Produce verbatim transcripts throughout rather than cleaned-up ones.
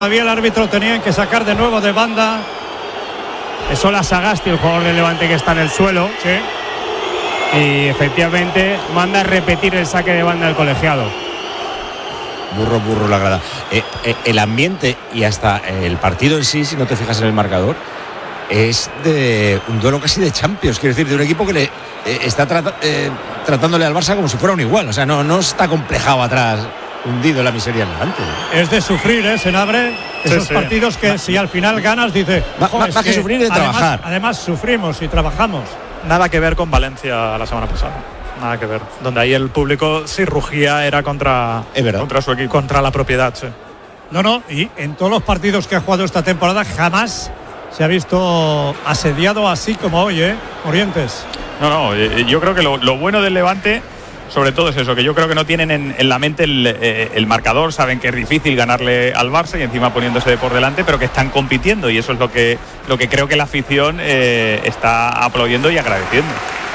Todavía el árbitro tenía que sacar de nuevo de banda. Es Ola Sagasti, el jugador del Levante, que está en el suelo. Sí. Y efectivamente manda a repetir el saque de banda del colegiado. Burro, burro la grada. Eh, eh, el ambiente y hasta el partido en sí, si no te fijas en el marcador, es de un duelo casi de Champions. Quiero decir, de un equipo que le eh, está trata, eh, tratándole al Barça como si fuera un igual. O sea, no, no está complejado atrás, hundido en la miseria delante. Es de sufrir, ¿eh? Senabre. Esos sí, sí. partidos que si al final ganas, dice. Más es que, que sufrir de además, trabajar. Además, sufrimos y trabajamos. Nada que ver con Valencia la semana pasada. Nada que ver. Donde ahí el público, si rugía, era contra, contra su equipo, contra la propiedad. Sí. No, no. Y en todos los partidos que ha jugado esta temporada, jamás se ha visto asediado así como hoy, ¿eh? Orientes. No, no. Yo creo que lo, lo bueno del Levante, sobre todo es eso, que yo creo que no tienen en, en la mente el, eh, el marcador, saben que es difícil ganarle al Barça y encima poniéndose por delante, pero que están compitiendo y eso es lo que, lo que creo que la afición eh, está aplaudiendo y agradeciendo.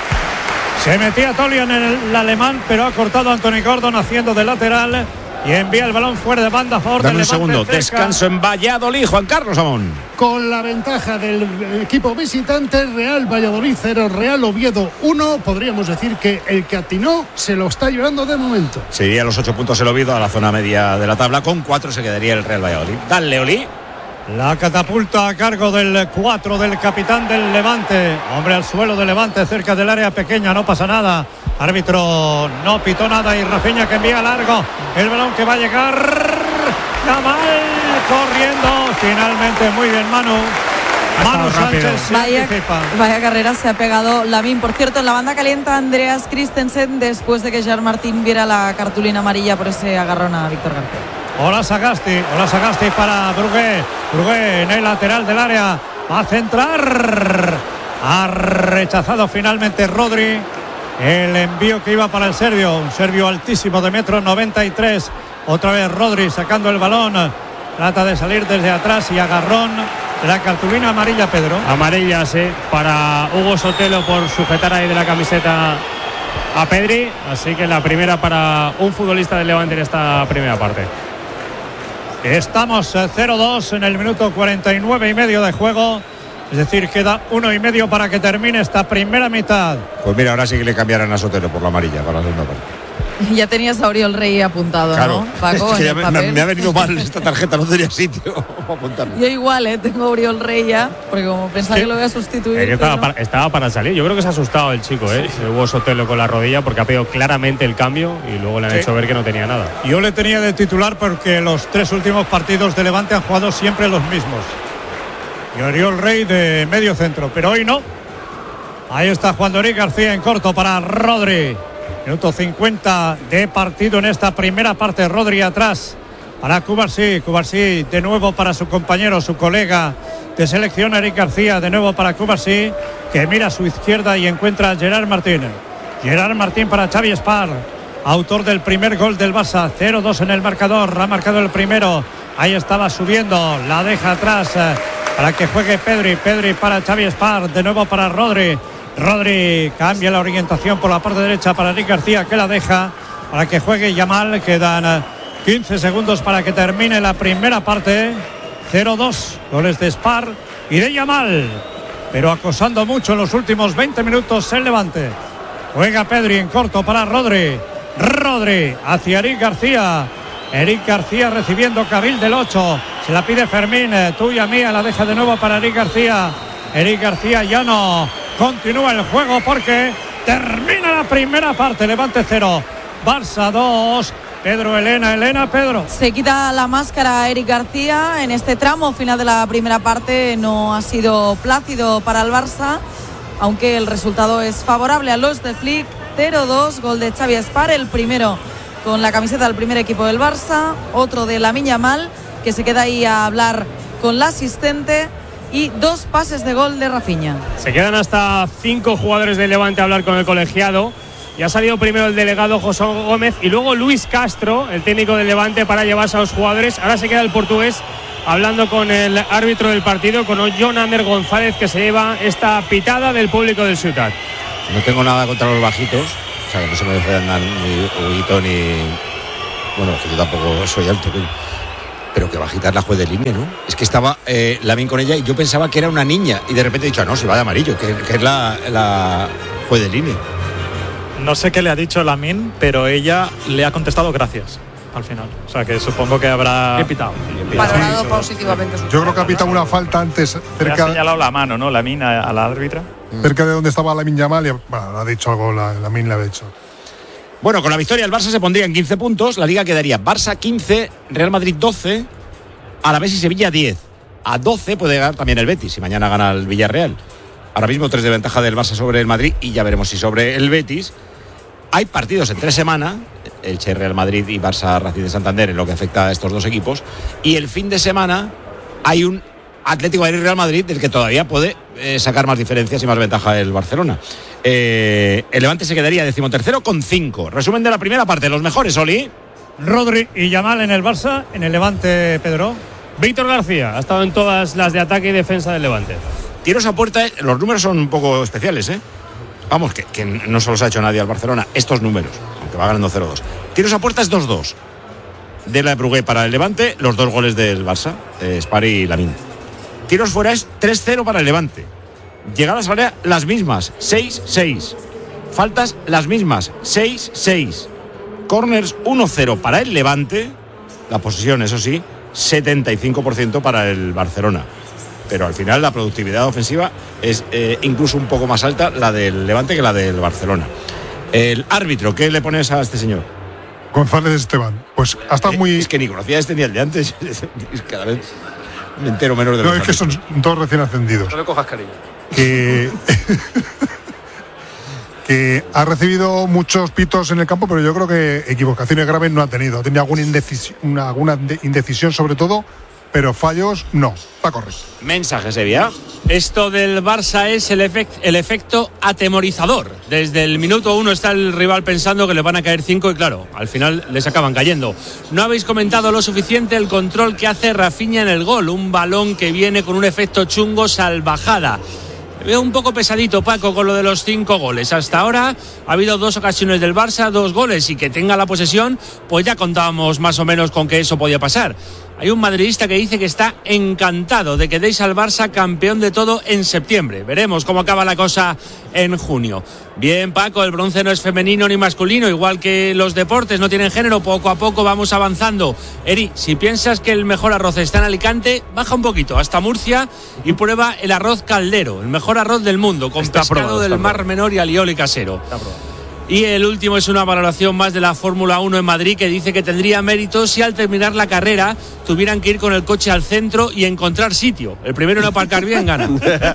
Se metía Tolian en el, el alemán, pero ha cortado Anthony Gordon haciendo de lateral y envía el balón fuera de banda a favor del Levante. Dame un segundo, cerca. Descanso en Valladolid, Juan Carlos Amón. Con la ventaja del equipo visitante, Real Valladolid cero, Real Oviedo uno. Podríamos decir que el que atinó se lo está llevando de momento. Se iría a los ocho puntos el Oviedo, a la zona media de la tabla. Con cuatro se quedaría el Real Valladolid. Dale, Oli. La catapulta a cargo del cuatro del capitán del Levante. Hombre al suelo del Levante, cerca del área pequeña, no pasa nada. Árbitro no pitó nada y Rafinha que envía largo. El balón que va a llegar. Yamal corriendo. Finalmente muy bien Manu. Manu Sánchez. Vaya, vaya carrera se ha pegado Lavín. Por cierto, en la banda calienta Andreas Christensen después de que Gerard Martín viera la cartulina amarilla por ese agarrón a Víctor García. Hola Sagasti, hola Sagasti para Brugué. Brugué en el lateral del área. Va a centrar. Ha rechazado finalmente Rodri. El envío que iba para el serbio. Un serbio altísimo de metro noventa y tres. Otra vez Rodri sacando el balón. Trata de salir desde atrás y agarrón. La cartulina amarilla, Pedro. Amarilla, sí, para Hugo Sotelo por sujetar ahí de la camiseta a Pedri. Así que la primera para un futbolista del Levante en esta primera parte. Estamos cero dos en el minuto cuarenta y nueve y medio de juego. Es decir, queda uno y medio para que termine esta primera mitad. Pues mira, ahora sí que le cambiarán a Sotelo por la amarilla para la segunda parte. Ya tenías a Oriol Rey apuntado, claro, ¿no? Paco, es que ya me, me, me ha venido mal esta tarjeta, no tenía sitio para apuntarme. Yo igual, ¿eh? Tengo a Oriol Rey ya, porque como pensaba sí. que lo voy a sustituir. Es que estaba, no. para, estaba para salir. Yo creo que se ha asustado el chico, ¿eh? Sí. Hubo Sotelo con la rodilla porque ha pedido claramente el cambio y luego le han sí. hecho ver que no tenía nada. Yo le tenía de titular porque los tres últimos partidos de Levante han jugado siempre los mismos. Y Oriol Rey de medio centro, pero hoy no. Ahí está Juan Doric García en corto para Rodri. Minuto cincuenta de partido en esta primera parte. Rodri atrás para Cubarsí. Cubarsí de nuevo para su compañero, su colega de selección, Eric García. De nuevo para Cubarsí, que mira a su izquierda y encuentra a Gerard Martín. Gerard Martín para Xavi Espar, autor del primer gol del Barça. cero dos en el marcador. Ha marcado el primero. Ahí estaba subiendo. La deja atrás para que juegue Pedri. Pedri para Xavi Espar. De nuevo para Rodri. Rodri cambia la orientación por la parte derecha para Eric García, que la deja para que juegue Yamal. Quedan quince segundos para que termine la primera parte. cero dos, goles de Spar y de Yamal, pero acosando mucho en los últimos veinte minutos el Levante. Juega Pedri en corto para Rodri. Rodri hacia Eric García. Eric García recibiendo Cabil del ocho. Se la pide Fermín, tuya mía, la deja de nuevo para Eric García. Eric García ya no. Continúa el juego porque termina la primera parte. Levante cero, Barça dos. Pedro, Elena, Elena, Pedro. Se quita la máscara Eric García. En este tramo final de la primera parte no ha sido plácido para el Barça, aunque el resultado es favorable a los de Flick. cero dos, gol de Xavi Espar, el primero con la camiseta del primer equipo del Barça, otro de Lamine Yamal, que se queda ahí a hablar con la asistente. Y dos pases de gol de Rafinha. Se quedan hasta cinco jugadores del Levante a hablar con el colegiado. Y ha salido primero el delegado José Gómez y luego Luis Castro, el técnico del Levante, para llevarse a los jugadores. Ahora se queda el portugués hablando con el árbitro del partido, con Jon Ander González, que se lleva esta pitada del público del Ciutat. No tengo nada contra los bajitos, o sea, que no se me defendan ni Huguito ni... Bueno, que yo tampoco soy alto, pero... Pero que va a agitar la juez de línea, ¿no? Es que estaba eh, Lamine con ella y yo pensaba que era una niña y de repente he dicho, ah, no, se va de amarillo, que, que es la, la juez de línea. No sé qué le ha dicho Lamine, pero ella le ha contestado gracias al final. O sea que supongo que habrá Bien pitado. Valorado sí, positivamente. Yo creo que ha pitado una falta antes cerca. Le ha señalado la mano, ¿no? Lamine a, a la árbitra. Cerca de donde estaba Lamine Yamal y bueno, ha dicho algo, la, Lamine le ha dicho. Bueno, con la victoria el Barça se pondría en quince puntos, la Liga quedaría Barça quince, Real Madrid doce, Alavés y Sevilla diez. A doce puede llegar también el Betis, si mañana gana el Villarreal. Ahora mismo tres de ventaja del Barça sobre el Madrid y ya veremos si sobre el Betis. Hay partidos en tres semanas, Elche, Real Madrid y Barça Racing de Santander, en lo que afecta a estos dos equipos. Y el fin de semana hay un Atlético de Madrid Real Madrid del que todavía puede eh, sacar más diferencias y más ventaja el Barcelona. Eh, el Levante se quedaría decimotercero con cinco. Resumen de la primera parte, los mejores, Oli. Rodri y Yamal en el Barça, en el Levante, Pedro. Víctor García ha estado en todas las de ataque y defensa del Levante. Tiros a puerta, los números son un poco especiales, ¿eh? Vamos, que, que no se los ha hecho nadie al Barcelona, estos números, aunque va ganando cero dos. Tiros a puerta es dos dos. De la Brugué para el Levante, los dos goles del Barça, eh, Spari y Lamine. Tiros fuera es tres cero para el Levante. Llegadas al área las mismas, seis seis. Faltas las mismas, seis seis. Corners uno cero para el Levante. La posesión, eso sí, setenta y cinco por ciento para el Barcelona. Pero al final la productividad ofensiva es eh, incluso un poco más alta la del Levante que la del Barcelona. El árbitro, ¿qué le pones a este señor? González Esteban. Pues hasta eh, muy... Es que ni conocía este ni el de antes. Cada vez me entero menos de No, los es que son dos recién ascendidos. No le cojas cariño. Que... que ha recibido muchos pitos en el campo, pero yo creo que equivocaciones graves no ha tenido. Ha tenido alguna indecisión, alguna indecisión sobre todo, pero fallos no. Está correcto. Mensaje, Sevilla. Esto del Barça es el, efect, el efecto atemorizador. Desde el minuto uno está el rival pensando que le van a caer cinco y claro, al final les acaban cayendo. No habéis comentado lo suficiente el control que hace Rafinha en el gol. Un balón que viene con un efecto chungo salvajada. Veo un poco pesadito, Paco, con lo de los cinco goles. Hasta ahora ha habido dos ocasiones del Barça, dos goles, y que tenga la posesión, pues ya contábamos más o menos con que eso podía pasar. Hay un madridista que dice que está encantado de que deis al Barça campeón de todo en septiembre. Veremos cómo acaba la cosa en junio. Bien, Paco, el bronce no es femenino ni masculino, igual que los deportes no tienen género, poco a poco vamos avanzando. Eri, si piensas que el mejor arroz está en Alicante, baja un poquito hasta Murcia y prueba el arroz Caldero, el mejor arroz del mundo, con está pescado probado, del Mar probado. Menor y alioli casero. Está probado. Y el último es una valoración más de la Fórmula uno en Madrid, que dice que tendría mérito si al terminar la carrera tuvieran que ir con el coche al centro y encontrar sitio. El primero en aparcar bien gana.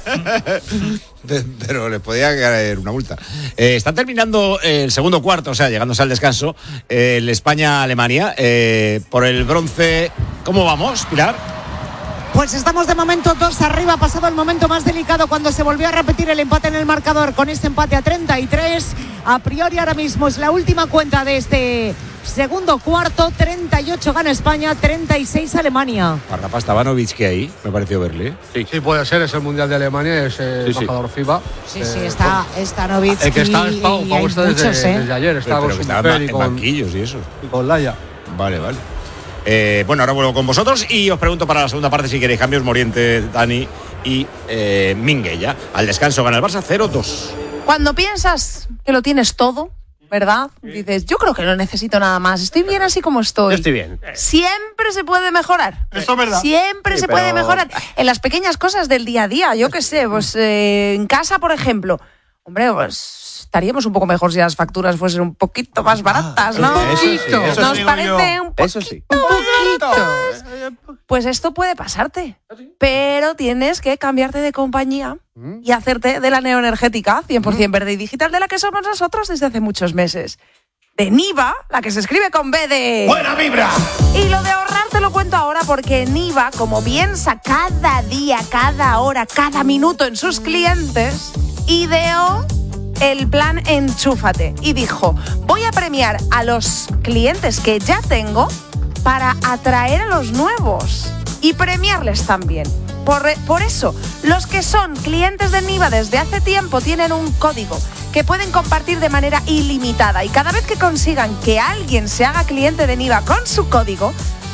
Pero les podía caer una multa. Eh, está terminando el segundo cuarto, o sea, llegándose al descanso, eh, el España-Alemania. Eh, por el bronce, ¿cómo vamos, Pilar? Pues estamos de momento dos arriba, pasado el momento más delicado cuando se volvió a repetir el empate en el marcador con este empate a treinta y tres. A priori ahora mismo es la última cuenta de este segundo cuarto. treinta y ocho gana España, treinta y seis Alemania. Parrapa estaba Novitsky ahí, me pareció verle. Sí. sí, puede ser, es el Mundial de Alemania, es el sí, sí. embajador FIFA. Sí, sí, está, está Novitsky. El que está, está, y Pau, está desde, muchos, ¿eh? desde ayer, está pero, con pero su que estaba mujer en, y en con, banquillos y eso. y con Laia. Vale, vale. Eh, bueno, ahora vuelvo con vosotros y os pregunto para la segunda parte si queréis cambios. Moriente, Dani y eh, Minguella. Al descanso gana el Barça cero dos. Cuando piensas que lo tienes todo, ¿verdad? Dices, yo creo que no necesito nada más. Estoy bien así como estoy. Yo estoy bien. Siempre se puede mejorar. Eso es verdad. Siempre Sí, se pero... puede mejorar. En las pequeñas cosas del día a día, yo qué sé, pues eh, en casa, por ejemplo. Hombre, pues estaríamos un poco mejor si las facturas fuesen un poquito más baratas, ¿no? Ah, eso sí, eso ¿Nos digo parece yo. un poquito? Eso sí. Un poquito. Pues esto puede pasarte. Pero tienes que cambiarte de compañía y hacerte de la neoenergética cien por ciento verde y digital de la que somos nosotros desde hace muchos meses. De Niva, la que se escribe con B de... ¡Buena vibra! Y lo de ahorrar te lo cuento ahora porque Niva, como piensa cada día, cada hora, cada minuto en sus clientes, ideó el plan Enchúfate y dijo, voy a premiar a los clientes que ya tengo para atraer a los nuevos y premiarles también. Por, por eso, los que son clientes de Niva desde hace tiempo tienen un código que pueden compartir de manera ilimitada y cada vez que consigan que alguien se haga cliente de Niva con su código,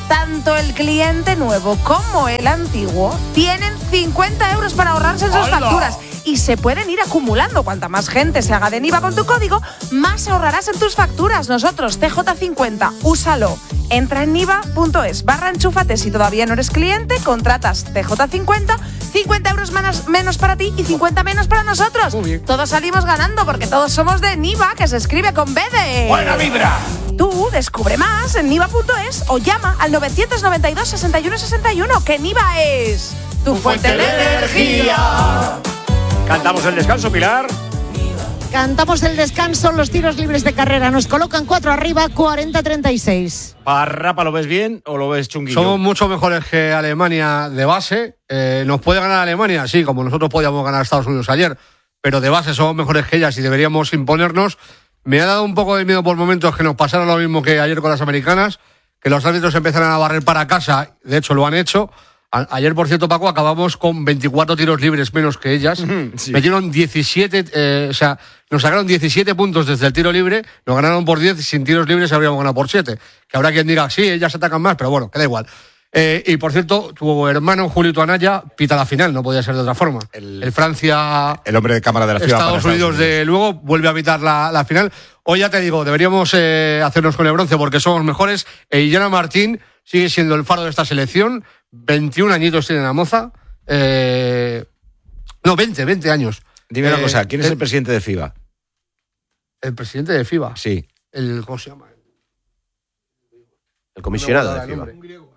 tanto el cliente nuevo como el antiguo tienen cincuenta euros para ahorrarse en sus ¡Hola! facturas. Y se pueden ir acumulando. Cuanta más gente se haga de Niva con tu código, más ahorrarás en tus facturas. Nosotros, T J cincuenta, úsalo. Entra en niva.es barra enchúfate. Si todavía no eres cliente, contratas T J cincuenta, cincuenta euros menos, menos para ti y cincuenta menos para nosotros. Todos salimos ganando porque todos somos de Niva, que se escribe con B de... ¡Buena vibra! Tú descubre más en niva.es o llama al novecientos noventa y dos, sesenta y uno sesenta y uno, que Niva es tu fuente de energía. Cantamos el descanso, Pilar. Cantamos el descanso, los tiros libres de carrera. Nos colocan cuatro arriba, cuarenta a treinta y seis. Parrapa, ¿lo ves bien o lo ves chunguillo? Somos mucho mejores que Alemania de base. Eh, ¿Nos puede ganar Alemania? Sí, como nosotros podíamos ganar a Estados Unidos ayer. Pero de base somos mejores que ellas y deberíamos imponernos. Me ha dado un poco de miedo por momentos que nos pasara lo mismo que ayer con las americanas, que los árbitros empezaran a barrer para casa. De hecho, lo han hecho. Ayer, por cierto, Paco, acabamos con veinticuatro tiros libres menos que ellas. Sí. Metieron diecisiete, eh, o sea, nos sacaron diecisiete puntos desde el tiro libre, nos ganaron por diez, sin tiros libres habríamos ganado por siete. Que habrá quien diga, sí, ellas atacan más, pero bueno, que da igual. Eh, y por cierto, tu hermano Julito Anaya pita la final, no podía ser de otra forma. El, el Francia... El hombre de cámara de la FIFA. Estados Unidos, Estados Unidos de luego vuelve a pitar la, la final. Hoy ya te digo, deberíamos eh, hacernos con el bronce porque somos mejores. E Illana Martín sigue siendo el faro de esta selección. veintiún añitos tiene la moza. Eh, no, veinte, veinte años. Dime eh, una cosa, ¿quién es el, el presidente de FIBA? ¿El presidente de FIBA? Sí. El, ¿Cómo se llama? El comisionado no de FIBA.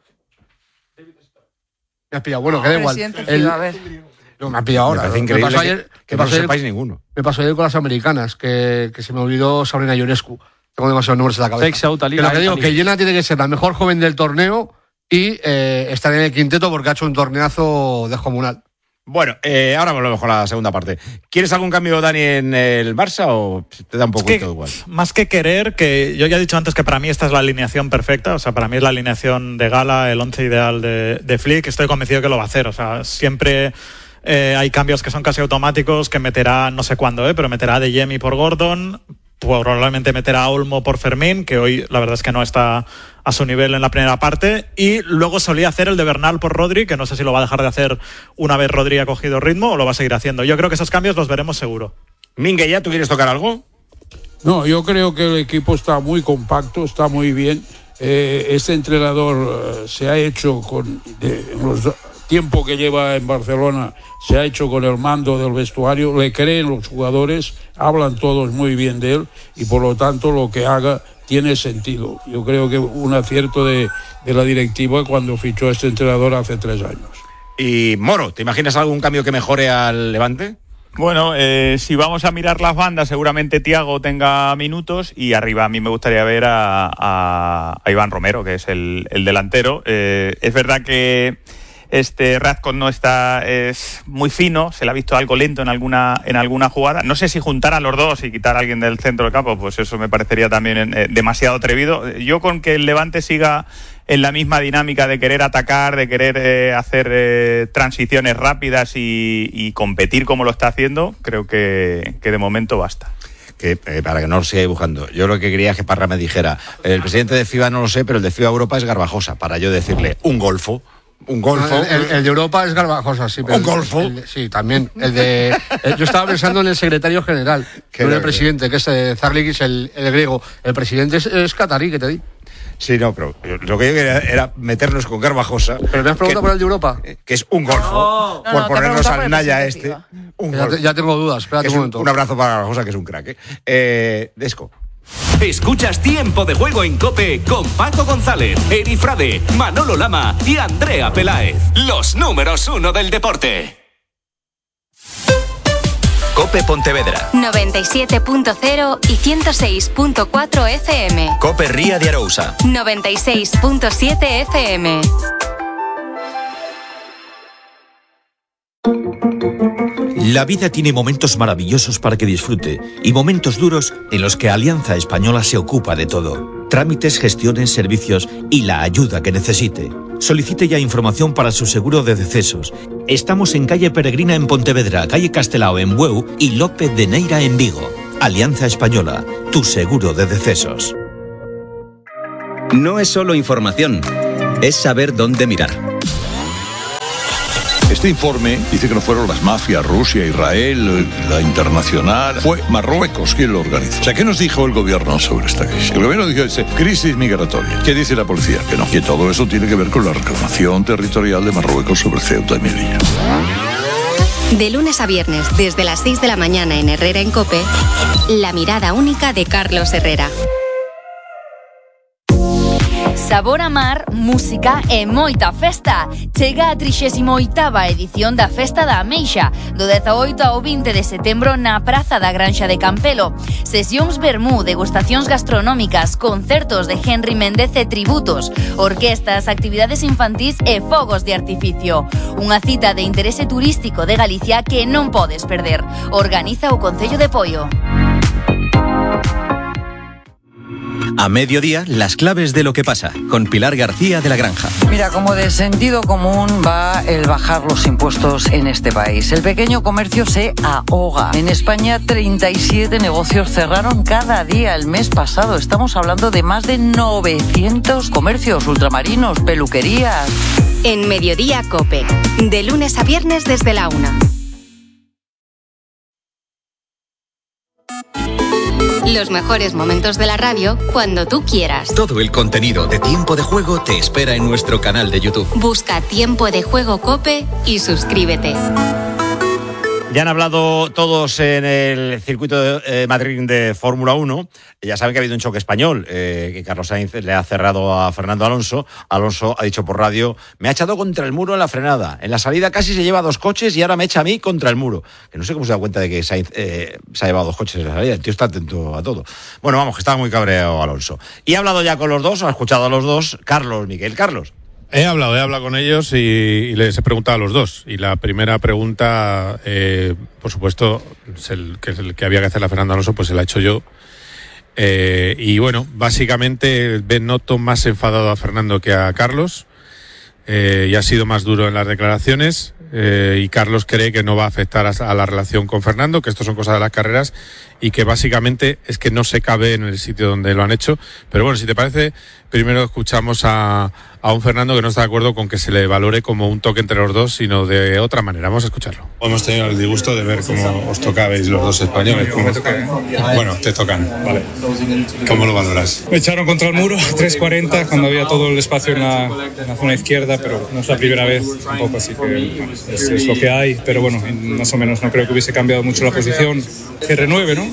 Me has pillado, bueno, que da igual. El, a ver. No, me ha pillado ahora. Me parece increíble me pasó que, ayer, que me no pasó sepáis ayer, ninguno. Me pasó ayer con las americanas, que, que se me olvidó Sabrina Ionescu. Tengo demasiados nombres en la cabeza. Out, Ali, que lo que Ali, digo, Ali. que Jenna tiene que ser la mejor joven del torneo y eh, estar en el quinteto porque ha hecho un torneazo descomunal. Bueno, eh, ahora volvemos con la segunda parte. ¿Quieres algún cambio, Dani, en el Barça o te da un poco es que, todo igual? Más que querer, que yo ya he dicho antes que para mí esta es la alineación perfecta, o sea, para mí es la alineación de gala, el once ideal de, de Flick, estoy convencido que lo va a hacer, o sea, siempre eh, hay cambios que son casi automáticos, que meterá, no sé cuándo, eh, pero meterá a De Jemi por Gordon, probablemente meterá a Olmo por Fermín, que hoy la verdad es que no está a su nivel en la primera parte, y luego solía hacer el de Bernal por Rodri, que no sé si lo va a dejar de hacer una vez Rodri ha cogido ritmo o lo va a seguir haciendo. Yo creo que esos cambios los veremos seguro. Minguella, ¿tú quieres tocar algo? No, yo creo que el equipo está muy compacto, está muy bien. Eh, este entrenador eh, se ha hecho con de, los tiempo que lleva en Barcelona, se ha hecho con el mando del vestuario, le creen los jugadores, hablan todos muy bien de él y por lo tanto lo que haga tiene sentido. Yo creo que un acierto de, de la directiva cuando fichó a este entrenador hace tres años. Y Moro, ¿te imaginas algún cambio que mejore al Levante? Bueno, eh, si vamos a mirar las bandas, seguramente Thiago tenga minutos y arriba a mí me gustaría ver a, a, a Iván Romero, que es el, el delantero. Eh, es verdad que este Radcott no está, es muy fino, se le ha visto algo lento en alguna en alguna jugada. No sé si juntar a los dos y quitar a alguien del centro del campo, pues eso me parecería también eh, demasiado atrevido. Yo con que el Levante siga en la misma dinámica de querer atacar, de querer eh, hacer eh, transiciones rápidas y, y competir como lo está haciendo, creo que, que de momento basta. Que, eh, para que no lo siga dibujando, yo lo que quería es que Parra me dijera, el presidente de FIBA no lo sé, pero el de FIBA Europa es Garbajosa, para yo decirle un golfo. Un golfo. No, el, el de Europa es Garbajosa, sí. Pero un golfo. El, el, sí, también. El de, el, yo estaba pensando en el secretario general, no en el presidente, que es eh, Zarlikis, el, el griego. El presidente es, es catarí, que te di. Sí, no, pero lo que yo quería era meternos con Garbajosa. ¿Pero me has preguntado que, por el de Europa? Que es un golfo, no, por no, ponernos al Naya este. Un ya, te, ya tengo dudas, espérate un momento. Un, un abrazo para Garbajosa, que es un crack. ¿eh? Eh, Desco. Escuchas Tiempo de Juego en COPE con Paco González, Eri Frade, Manolo Lama y Andrea Peláez. Los números uno del deporte. COPE Pontevedra noventa y siete punto cero y ciento seis punto cuatro F M. COPE Ría de Arousa noventa y seis punto siete F M. La vida tiene momentos maravillosos para que disfrute y momentos duros en los que Alianza Española se ocupa de todo. Trámites, gestiones, servicios y la ayuda que necesite. Solicite ya información para su seguro de decesos. Estamos en calle Peregrina en Pontevedra, calle Castelao en Bueu y López de Neira en Vigo. Alianza Española, tu seguro de decesos. No es solo información, es saber dónde mirar. Este informe dice que no fueron las mafias, Rusia, Israel, la internacional. Fue Marruecos quien lo organizó. O sea, ¿qué nos dijo el gobierno sobre esta crisis? El gobierno dijo, dice, crisis migratoria. ¿Qué dice la policía? Que no. Que todo eso tiene que ver con la reclamación territorial de Marruecos sobre Ceuta y Melilla. De lunes a viernes, desde las seis de la mañana en Herrera en COPE, la mirada única de Carlos Herrera. Sabor a mar, música e moita festa. Chega a trixésima oitava edición da Festa da Ameixa, do dezaoito ao vinte de setembro na Praza da Granxa de Campelo. Sesións vermú, degustacións gastronómicas, concertos de Henry Méndez e tributos, orquestas, actividades infantís e fogos de artificio. Unha cita de interese turístico de Galicia que non podes perder. Organiza o Concello de Poio. A mediodía, las claves de lo que pasa, con Pilar García de la Granja. Mira, como de sentido común va el bajar los impuestos en este país. El pequeño comercio se ahoga. En España, treinta y siete negocios cerraron cada día el mes pasado. Estamos hablando de más de novecientos comercios, ultramarinos, peluquerías. En Mediodía COPE, de lunes a viernes desde la una. Los mejores momentos de la radio cuando tú quieras. Todo el contenido de Tiempo de Juego te espera en nuestro canal de YouTube. Busca Tiempo de Juego COPE y suscríbete. Ya han hablado todos en el circuito de eh, Madrid de Fórmula uno. Ya saben que ha habido un choque español, eh, que Carlos Sainz le ha cerrado a Fernando Alonso. Alonso ha dicho por radio, me ha echado contra el muro en la frenada. En la salida casi se lleva dos coches y ahora me echa a mí contra el muro. Que no sé cómo se da cuenta de que Sainz eh, se ha llevado dos coches en la salida. El tío está atento a todo. Bueno, vamos, que estaba muy cabreado Alonso. Y ha hablado ya con los dos, ha escuchado a los dos. Carlos, Miguel, Carlos. He hablado, he hablado con ellos y, y les he preguntado a los dos. Y la primera pregunta, eh, por supuesto, es el, que es el que había que hacer a Fernando Alonso, pues se la he hecho yo. Eh, y bueno, básicamente noto más enfadado a Fernando que a Carlos. Eh, y ha sido más duro en las declaraciones. Eh, y Carlos cree que no va a afectar a, a la relación con Fernando, que esto son cosas de las carreras y que básicamente es que no se cabe en el sitio donde lo han hecho. Pero bueno, si te parece, primero escuchamos a, a un Fernando que no está de acuerdo con que se le valore como un toque entre los dos, sino de otra manera. Vamos a escucharlo. Hemos tenido el disgusto de ver cómo os tocabais los dos españoles. ¿Cómo? Bueno, te tocan. Vale. ¿Cómo lo valoras? Me echaron contra el muro, tres cuarenta, cuando había todo el espacio en la, en la zona izquierda, pero no es la primera vez tampoco, así que es, es lo que hay. Pero bueno, más o menos no creo que hubiese cambiado mucho la posición. Que renueve, ¿no?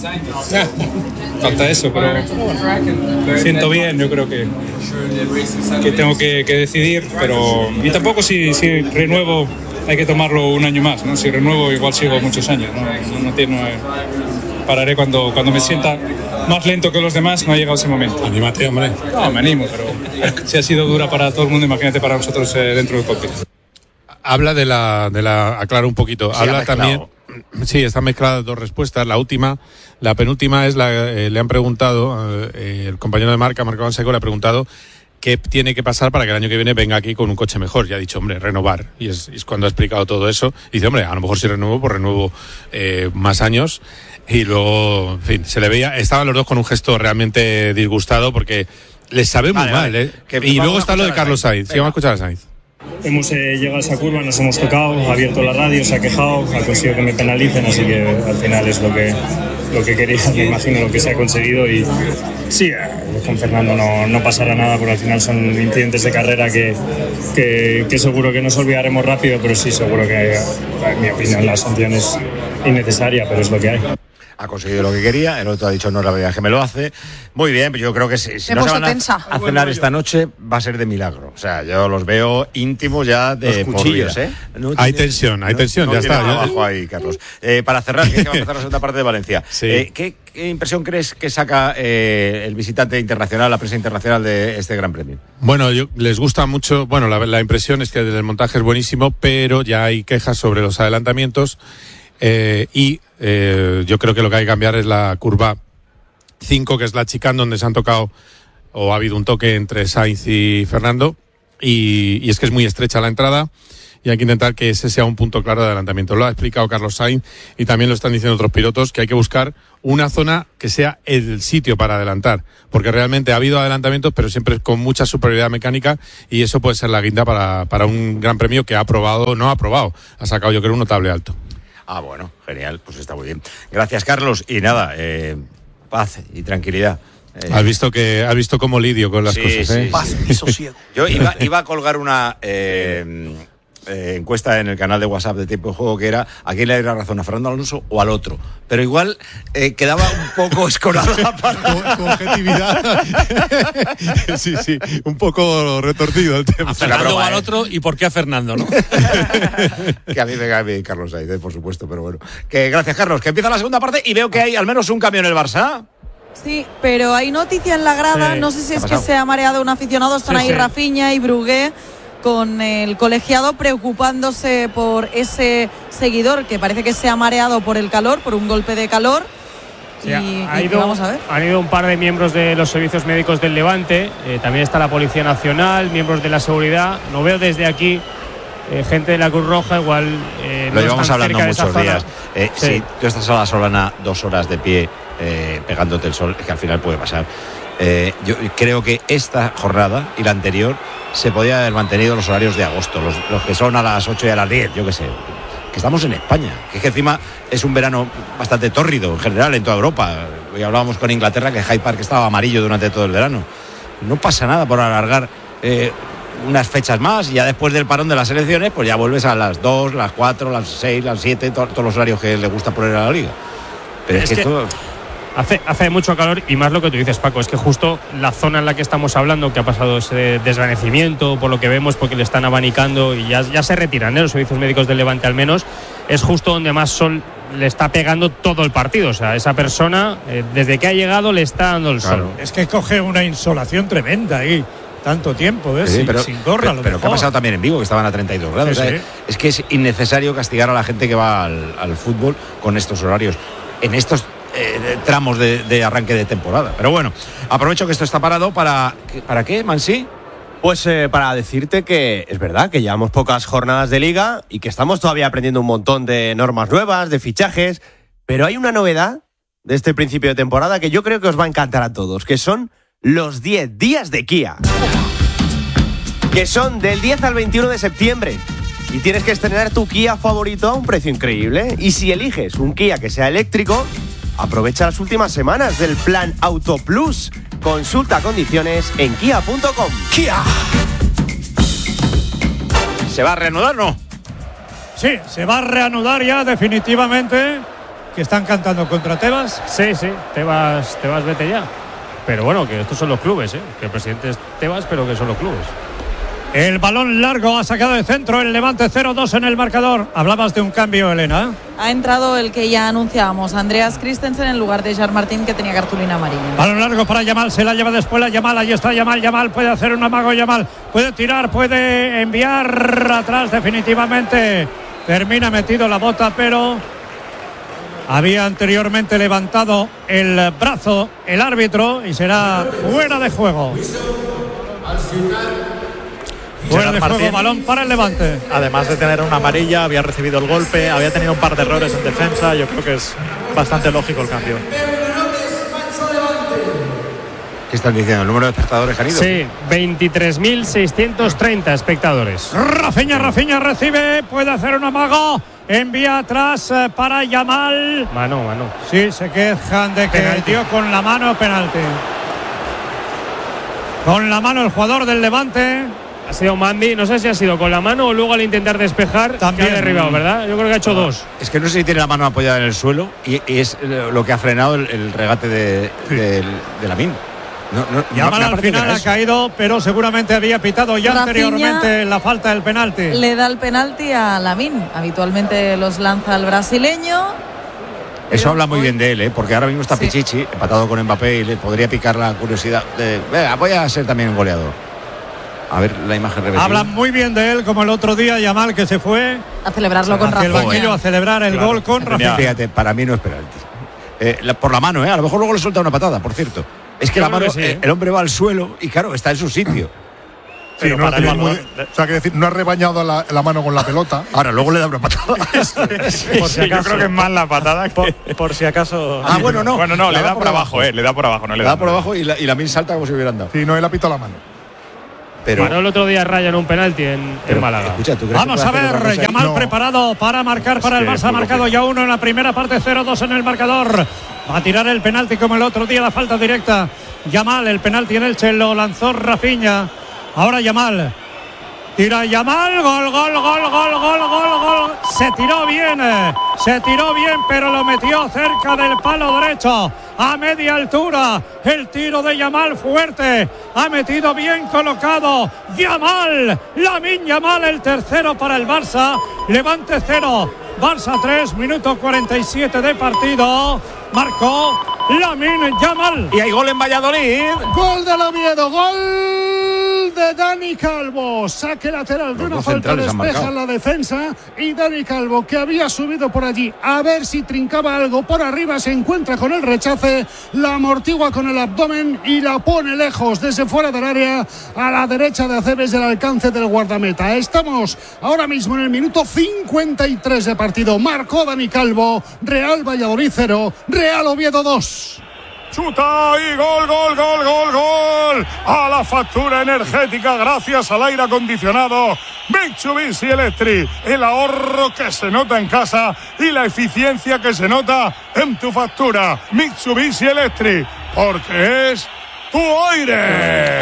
Falta eso, pero me siento bien, yo creo que, que tengo que, que decidir, pero y tampoco si, si renuevo hay que tomarlo un año más, ¿no? Si renuevo igual sigo muchos años, ¿no? No, no tiene, pararé cuando, cuando me sienta más lento que los demás, no ha llegado ese momento. Anímate, hombre. No, me animo, pero si ha sido dura para todo el mundo, imagínate para nosotros eh, dentro del cockpit. Habla de la, de la, aclaro un poquito, Sí, habla también... Sí, están mezcladas dos respuestas. La última, la penúltima es la eh, le han preguntado, eh, el compañero de marca, Marco Anseco, le ha preguntado qué tiene que pasar para que el año que viene venga aquí con un coche mejor. Y ha dicho, hombre, renovar. Y es, es cuando ha explicado todo eso. Y dice, hombre, a lo mejor si renuevo, pues renuevo eh, más años. Y luego, en fin, se le veía, estaban los dos con un gesto realmente disgustado porque les sabe muy Vale, mal. vale. ¿eh? Que Y vamos luego a está lo de escuchar a Carlos Sainz. Sainz. Sí, vamos a escuchar a Sainz. Hemos eh, llegado a esa curva, nos hemos tocado, ha abierto la radio, se ha quejado, ha conseguido que me penalicen, así que al final es lo que, lo que quería, me imagino lo que se ha conseguido y sí, eh, con Fernando no, no pasará nada porque al final son incidentes de carrera que, que, que seguro que nos olvidaremos rápido, pero sí, seguro que, en mi opinión, la sanción es innecesaria, pero es lo que hay. Ha conseguido lo que quería, el otro ha dicho no es la primera vez que me lo hace. Muy bien, pero yo creo que si, si Me he no se puesto van a, tensa. a cenar esta noche va a ser de milagro. O sea, yo los veo íntimos ya de Los cuchillos, por vida. ¿eh? No Hay tiene- tensión, hay no- tensión, no ya tiene está. nada Ya- abajo ahí, Carlos. Eh, para cerrar, que es que va a empezar la segunda parte de Valencia. Sí. Eh, ¿qué, qué impresión crees que saca eh, el visitante internacional, la prensa internacional de este Gran Premio? Bueno, yo, les gusta mucho, bueno, la, la impresión es que el montaje es buenísimo, pero ya hay quejas sobre los adelantamientos eh, y eh, yo creo que lo que hay que cambiar es la curva cinco, que es la chicane donde se han tocado o ha habido un toque entre Sainz y Fernando y, y es que es muy estrecha la entrada y hay que intentar que ese sea un punto claro de adelantamiento. Lo ha explicado Carlos Sainz y también lo están diciendo otros pilotos, que hay que buscar una zona que sea el sitio para adelantar, porque realmente ha habido adelantamientos, pero siempre con mucha superioridad mecánica, y eso puede ser la guinda para, para un gran premio que ha aprobado, no ha aprobado, ha sacado yo creo un notable alto. Ah, bueno, genial, pues está muy bien. Gracias, Carlos, y nada, eh, paz y tranquilidad. Eh, has visto que has visto cómo lidio con las sí, cosas, ¿eh? Sí, paz y sosiego. Yo iba, iba a colgar una eh, eh, encuesta en el canal de WhatsApp de Tiempo de Juego, que era ¿a quién le da la razón, a Fernando Alonso o al otro? Pero igual eh, quedaba un poco escorada para tu objetividad. Sí, sí, un poco retorcido el tema. A Fernando o al otro, ¿y por qué a Fernando, no? Que a mí me cae bien Carlos Sainz, eh, por supuesto, pero bueno. Que gracias, Carlos, que empieza la segunda parte y veo que hay al menos un cambio en el Barça. Sí, pero hay noticia en la grada, Sí. no sé si es ¿Qué ha que pasado? se ha mareado un aficionado, están Sí, ahí sí. Rafinha y Brugué con el colegiado preocupándose por ese seguidor que parece que se ha mareado por el calor, por un golpe de calor. Sí, y, ha y ido, vamos a ver. Han ido un par de miembros de los servicios médicos del Levante, eh, también está la Policía Nacional, miembros de la seguridad. No veo desde aquí eh, gente de la Cruz Roja, igual eh, Lo no llevamos están hablando cerca de esa muchos zona. días. Eh, Sí. Si tú estás a la Solana dos horas de pie eh, pegándote el sol, es que al final puede pasar. Eh, yo creo que esta jornada y la anterior se podía haber mantenido los horarios de agosto, los, los que son a las ocho y a las diez, yo qué sé. Que estamos en España, que es que encima es un verano bastante tórrido en general en toda Europa. Hoy hablábamos con Inglaterra que Hyde Park estaba amarillo durante todo el verano. No pasa nada por alargar eh, unas fechas más, y ya después del parón de las elecciones pues ya vuelves a las dos, las cuatro, las seis, las siete, to- todos los horarios que le gusta poner a la liga. Pero es, Es que, que- esto... Hace, hace mucho calor, y más lo que tú dices, Paco, es que justo la zona en la que estamos hablando, que ha pasado ese desvanecimiento, por lo que vemos, porque le están abanicando y ya, ya se retiran, ¿eh? Los servicios médicos del Levante al menos, es justo donde más sol le está pegando todo el partido. O sea, esa persona, eh, desde que ha llegado, le está dando el sol. Es que coge una insolación tremenda ahí, tanto tiempo, ¿eh? Sí, sin, pero, sin gorra, pero, a lo pero ¿qué ha mejor. pasado también en Vigo? Que estaban a treinta y dos grados. Sí, O sea, sí. Es que es innecesario castigar a la gente que va al, al fútbol con estos horarios, en estos eh, tramos de, de arranque de temporada. Pero bueno, aprovecho que esto está parado para... ¿Para qué, Mansi? Pues eh, para decirte que es verdad que llevamos pocas jornadas de liga y que estamos todavía aprendiendo un montón de normas nuevas, de fichajes, pero hay una novedad de este principio de temporada que yo creo que os va a encantar a todos, que son los diez días de Kia. Que son del diez al veintiuno de septiembre. Y tienes que estrenar tu Kia favorito a un precio increíble. Y si eliges un Kia que sea eléctrico, aprovecha las últimas semanas del plan Auto Plus. Consulta condiciones en kia punto com. ¡Kia! ¿Se va a reanudar o no? Sí, se va a reanudar ya definitivamente. Que están cantando contra Tebas. Sí, sí, Tebas, Tebas vete ya. Pero bueno, que estos son los clubes, ¿eh? Que el presidente es Tebas, pero que son los clubes. El balón largo ha sacado de centro el Levante, cero dos en el marcador. Hablabas de un cambio, Elena. Ha entrado el que ya anunciábamos, Andreas Christensen en lugar de Jar Martín, que tenía cartulina amarilla. Balón largo para Yamal, se la lleva después la Yamal, ahí está Yamal, Yamal puede hacer un amago, Yamal puede tirar, puede enviar atrás definitivamente. Termina metido la bota, pero había anteriormente levantado el brazo el árbitro y será fuera de juego. Fuera de juego, balón para el Levante. Además de tener una amarilla, había recibido el golpe, había tenido un par de errores en defensa. Yo creo que es bastante lógico el cambio. ¿Qué están diciendo? ¿El número de espectadores, Janido? Sí, veintitrés mil seiscientos treinta espectadores. Rafinha, Rafinha recibe, puede hacer un amago, envía atrás eh, para Yamal. Mano, mano. Sí, se quejan de que Penalti. dio con la mano penalti. Con la mano el jugador del Levante. Ha sido Mandy, no sé si ha sido con la mano o luego al intentar despejar También. que ha derribado, ¿verdad? Yo creo que ha hecho dos. Es que no sé si tiene la mano apoyada en el suelo y, y es lo que ha frenado el, el regate de, de, de Lamine. No, no, Yamal me ha al parecido que final era ha eso. caído, pero seguramente había pitado ya Rafinha anteriormente la falta del penalti. Le da el penalti a Lamine. Habitualmente los lanza el brasileño. Eso habla muy bien de él, ¿eh? Porque ahora mismo está Pichichi, empatado con Mbappé, y le podría picar la curiosidad de, venga, voy a ser también un goleador. A ver la imagen repetida. Hablan muy bien de él, como el otro día Yamal, que se fue a celebrarlo con hacia el Rafinha. banquillo a celebrar el Claro. gol con Rafinha. Fíjate, para mí no es penalti. Eh, la- por la mano, ¿eh? A lo mejor luego le suelta una patada, por cierto. Es que Yo la creo mano, que sí, ¿eh? eh, el hombre va al suelo y claro, está en su sitio. Sí, no, para el muy, balón. o sea, que decir, no ha rebañado la, la mano con la pelota. Ahora, luego le da una patada. Sí, por si acaso, yo creo que es más la patada que... Por, por si acaso. Ah, bueno, no. Bueno, no, le le da, da por abajo, eh. Le da por abajo, no le, le da, da por abajo y la, y la min salta como si hubiera andado. Sí, no, él ha pitado la mano. Pero Paró el otro día Raya en un penalti en, pero, en Málaga. Escucha, ¿tú crees Vamos que a puede hacer ver, otra cosa? Yamal No. preparado para marcar para el Es que Barça. Ha es muy marcado complicado. ya uno en la primera parte, cero dos en el marcador. Va a tirar el penalti como el otro día, la falta directa. Yamal, el penalti en Elche, lo lanzó Rafinha. Ahora Yamal. Tira Yamal, gol, gol, gol, gol, gol, gol, gol. Se tiró bien, eh, se tiró bien, pero lo metió cerca del palo derecho, a media altura. El tiro de Yamal fuerte, ha metido bien colocado. Yamal, Lamine Yamal, el tercero para el Barça. Levante cero, Barça tres, minuto cuarenta y siete de partido. Marcó Lamine Yamal. Y hay gol en Valladolid. Gol del Oviedo, gol de Dani Calvo. Saque lateral de Los una dos falta, centrales han despeja marcado. la defensa. Y Dani Calvo, que había subido por allí a ver si trincaba algo por arriba, se encuentra con el rechace, la amortigua con el abdomen y la pone lejos, desde fuera del área, a la derecha de Aceves, del alcance del guardameta. Estamos ahora mismo en el minuto cincuenta y tres de partido. Marcó Dani Calvo. Real Valladolid cero, Real Oviedo dos. Chuta y gol, gol, gol, gol, gol. A la factura energética gracias al aire acondicionado Mitsubishi Electric. El ahorro que se nota en casa y la eficiencia que se nota en tu factura. Mitsubishi Electric, porque es tu aire.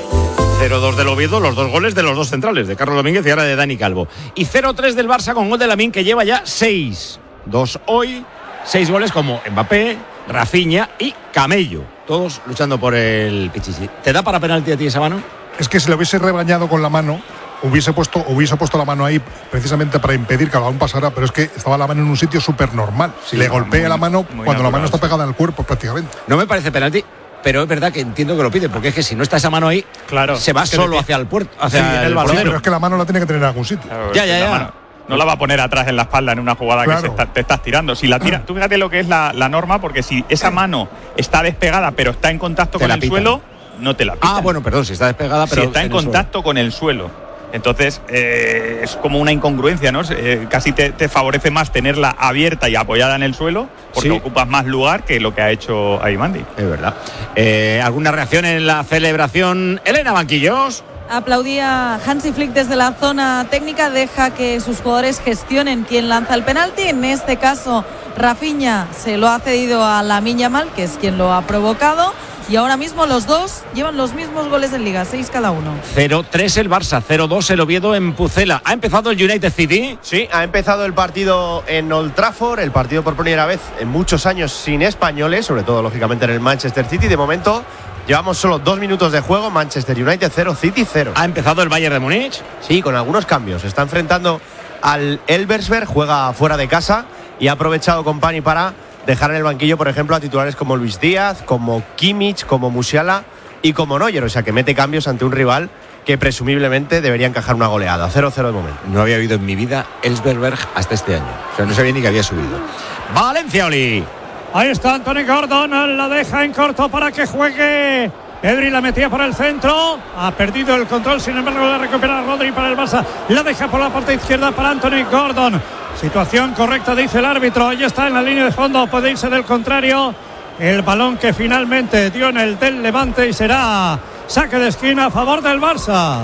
cero dos del Oviedo, los dos goles de los dos centrales, de Carlos Domínguez y ahora de Dani Calvo. Y cero tres del Barça con gol de Lamine, que lleva ya seis. Dos hoy, seis goles como Mbappé, Rafinha y Camello. Todos luchando por el Pichichi. ¿Te da para penalti a ti esa mano? Es que si lo hubiese rebañado con la mano, hubiese puesto, hubiese puesto la mano ahí precisamente para impedir que el balón pasara, pero es que estaba la mano en un sitio súper normal. Si Sí, le golpea muy, la mano muy cuando la mano natural, está sí. pegada al cuerpo prácticamente. No me parece penalti, pero es verdad que entiendo que lo pide, porque es que si no está esa mano ahí, claro, se va es que solo le- hacia el puerto, hacia Sí, el el balón. Sí, portero. pero es que la mano la tiene que tener en algún sitio. Claro, Ya, es ya, que la ya. mano no la va a poner atrás en la espalda en una jugada Claro. que se está- te estás tirando. Si la tira, tú fíjate lo que es la, la norma, porque si esa mano está despegada pero está en contacto Te con la el pitan. suelo, no te la pitan. Ah, bueno, perdón, si está despegada, pero si está en, en el suelo. contacto con el suelo. Entonces, eh, es como una incongruencia, ¿no? Eh, casi te, te favorece más tenerla abierta y apoyada en el suelo, porque Sí. ocupas más lugar que lo que ha hecho Aymandi. Es verdad. Eh, ¿Alguna reacción en la celebración? Elena Banquillos. Aplaudía Hansi Flick desde la zona técnica, deja que sus jugadores gestionen quién lanza el penalti. En este caso, Rafinha se lo ha cedido a Lamine Yamal, que es quien lo ha provocado. Y ahora mismo los dos llevan los mismos goles en Liga, seis cada uno. cero tres el Barça, cero dos el Oviedo en Pucela. ¿Ha empezado el United City? Sí, ha empezado el partido en Old Trafford, el partido por primera vez en muchos años sin españoles, sobre todo lógicamente en el Manchester City. De momento llevamos solo dos minutos de juego, Manchester United cero, City cero. ¿Ha empezado el Bayern de Múnich? Sí, con algunos cambios. Se está enfrentando al Elversberg, juega fuera de casa y ha aprovechado Company para dejar en el banquillo, por ejemplo, a titulares como Luis Díaz, como Kimmich, como Musiala y como Neuer. O sea, que mete cambios ante un rival que presumiblemente debería encajar una goleada. cero cero de momento. No había oído en mi vida Elsberg hasta este año. O sea, no sabía ni que había subido. Valencia, Oli. Ahí está Anthony Gordon, la deja en corto para que juegue. Pedri la metía por el centro, ha perdido el control, sin embargo la recupera Rodri para el Barça, la deja por la parte izquierda para Anthony Gordon. Situación correcta, dice el árbitro, ahí está en la línea de fondo, puede irse del contrario. El balón que finalmente dio en el del Levante y será saque de esquina a favor del Barça.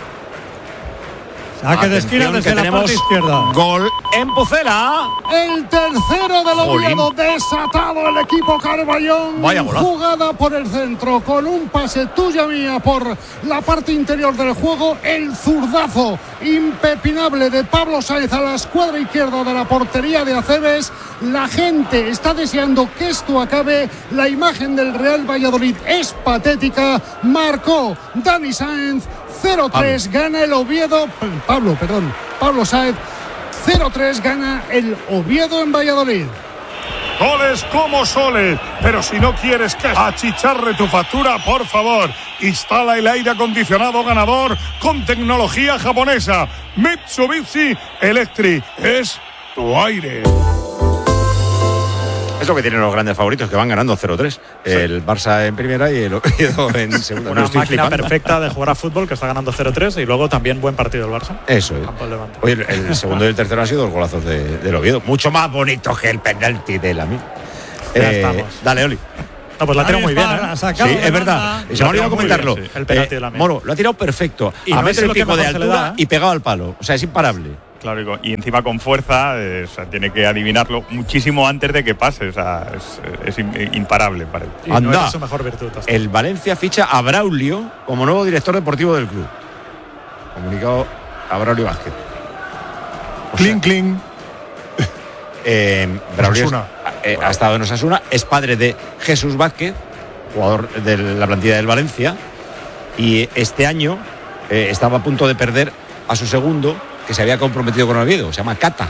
Saque de esquina desde la parte izquierda. Gol en Pucela. El tercero del Oviedo, desatado el equipo Carballón. Vaya golazo. Jugada por el centro con un pase tuya mía por la parte interior del juego. El zurdazo impepinable de Pablo Sáenz a la escuadra izquierda de la portería de Aceves. La gente está deseando que esto acabe. La imagen del Real Valladolid es patética. Marcó Dani Sáenz. cero tres gana el Oviedo. Pablo, perdón. Pablo Sáenz. cero tres gana el Oviedo en Valladolid. Goles como soles, pero si no quieres que achicharre tu factura, por favor, instala el aire acondicionado ganador con tecnología japonesa. Mitsubishi Electric es tu aire. Es lo que tienen los grandes favoritos, que van ganando cero tres. Sí. El Barça en primera y el Oviedo en segunda. Una máquina flipando. perfecta de jugar a fútbol, que está ganando cero tres, y luego también buen partido el Barça. Eso es. Oye, el, el segundo y el tercero han sido los golazos de, del Oviedo. Mucho más bonito que el penalti de la mí. Ya eh, estamos. Dale, Oli. No, pues la ha tirado muy bien, ¿eh? Sí, es verdad. Se me ha olvidado comentarlo. Bien, sí. El penalti de la mí. Moro, lo ha tirado perfecto. Y a no metro y pico de altura da, ¿eh? Y pegado al palo. O sea, es imparable. Claro, y encima con fuerza, eh, o sea, tiene que adivinarlo muchísimo antes de que pase, o sea, es, es imparable para él. Y Anda, no es su mejor virtud. Hasta. El Valencia ficha a Braulio como nuevo director deportivo del club. Comunicado a Braulio Vázquez. Cling, cling. Eh, Braulio es, eh, ha estado en Osasuna, es padre de Jesús Vázquez, jugador de la plantilla del Valencia, y este año eh, estaba a punto de perder a su segundo, que se había comprometido con el Oviedo, se llama Cata.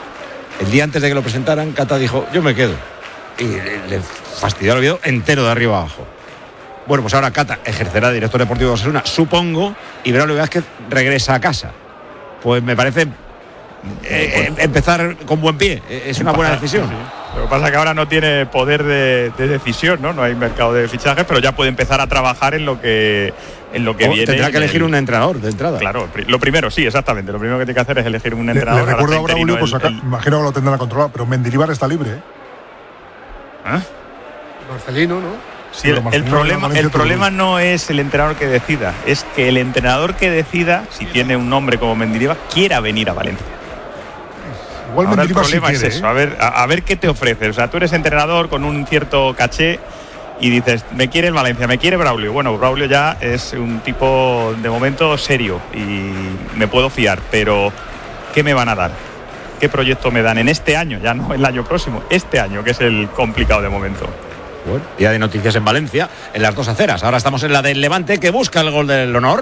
El día antes de que lo presentaran, Cata dijo, yo me quedo. Y le, le fastidió al Oviedo entero de arriba abajo. Bueno, pues ahora Cata ejercerá de director deportivo de Osasuna, supongo, y Braulio Vázquez regresa a casa. Pues me parece eh, empezar con buen pie, es una buena decisión. Sí. Lo que pasa es que ahora no tiene poder de, de decisión, ¿no? No hay mercado de fichajes, pero ya puede empezar a trabajar en lo que en lo que oh, viene. Tendrá que elegir un entrenador de entrada. Claro, lo primero, sí, exactamente. Lo primero que tiene que hacer es elegir un entrenador. Le, le recuerdo a Braulio, pues acá, el... imagino que lo tendrán controlado, pero Mendilibar está libre, ¿eh? ¿Ah? Marcelino, ¿no? Sí, el, el problema, el problema no es el entrenador que decida, es que el entrenador que decida, si tiene un nombre como Mendilibar, quiera venir a Valencia. Igual Ahora el problema si es quiere, eso, ¿eh? a ver, a, a ver qué te ofrece. O sea, tú eres entrenador con un cierto caché y dices, me quiere el Valencia, me quiere Braulio. Bueno, Braulio ya es un tipo de momento serio y me puedo fiar, pero ¿qué me van a dar? ¿Qué proyecto me dan en este año? Ya no el año próximo, este año, que es el complicado de momento. Bueno, día de noticias en Valencia, en las dos aceras. Ahora estamos en la del Levante, que busca el gol del honor.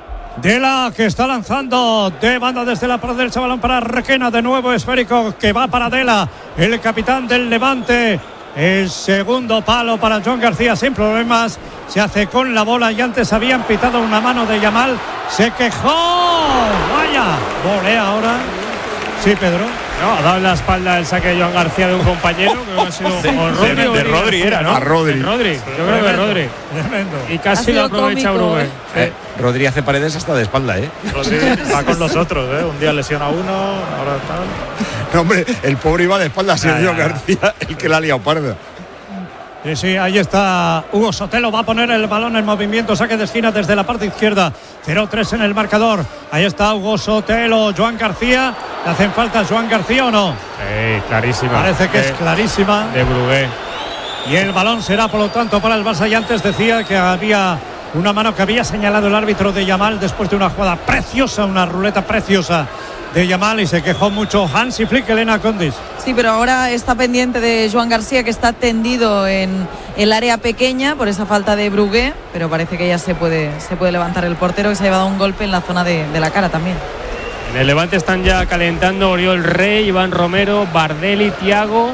Dela, que está lanzando de banda desde la parte derecha, balón para Requena, de nuevo esférico que va para Dela, el capitán del Levante. El segundo palo para Joan García sin problemas, se hace con la bola y antes habían pitado una mano de Yamal, se quejó, vaya, volea ahora. Sí, Pedro. No, ha dado en la espalda el saque de Joan García de un compañero, creo que ha sido de, o Rodri, de, de Rodri era, ¿no? A Rodri. Rodri, yo creo que es Rodri. Tremendo. Y casi lo aprovecha Brugge. Eh, Rodri hace paredes hasta de espalda, ¿eh? Rodri va con los otros, ¿eh? Un día lesiona a uno, ahora tal. No, hombre, el pobre iba de espalda a Sergio García, el que la ha liado parda. Sí, sí, ahí está Hugo Sotelo, va a poner el balón en movimiento, saque de esquina desde la parte izquierda, cero tres en el marcador, ahí está Hugo Sotelo, Joan García, ¿le hacen falta Joan García o no? Sí, clarísima. Parece que de, es clarísima. De Brugge. Y el balón será por lo tanto para el Barça, y antes decía que había una mano que había señalado el árbitro de Yamal después de una jugada preciosa, una ruleta preciosa de Yamal, y se quejó mucho Hansi Flick, Elena Condis. Sí, pero ahora está pendiente de Joan García, que está tendido en el área pequeña por esa falta de Brugge, pero parece que ya se puede, se puede levantar el portero, que se ha llevado un golpe en la zona de, de la cara también. En el Levante están ya calentando Oriol Rey, Iván Romero, Bardelli, Thiago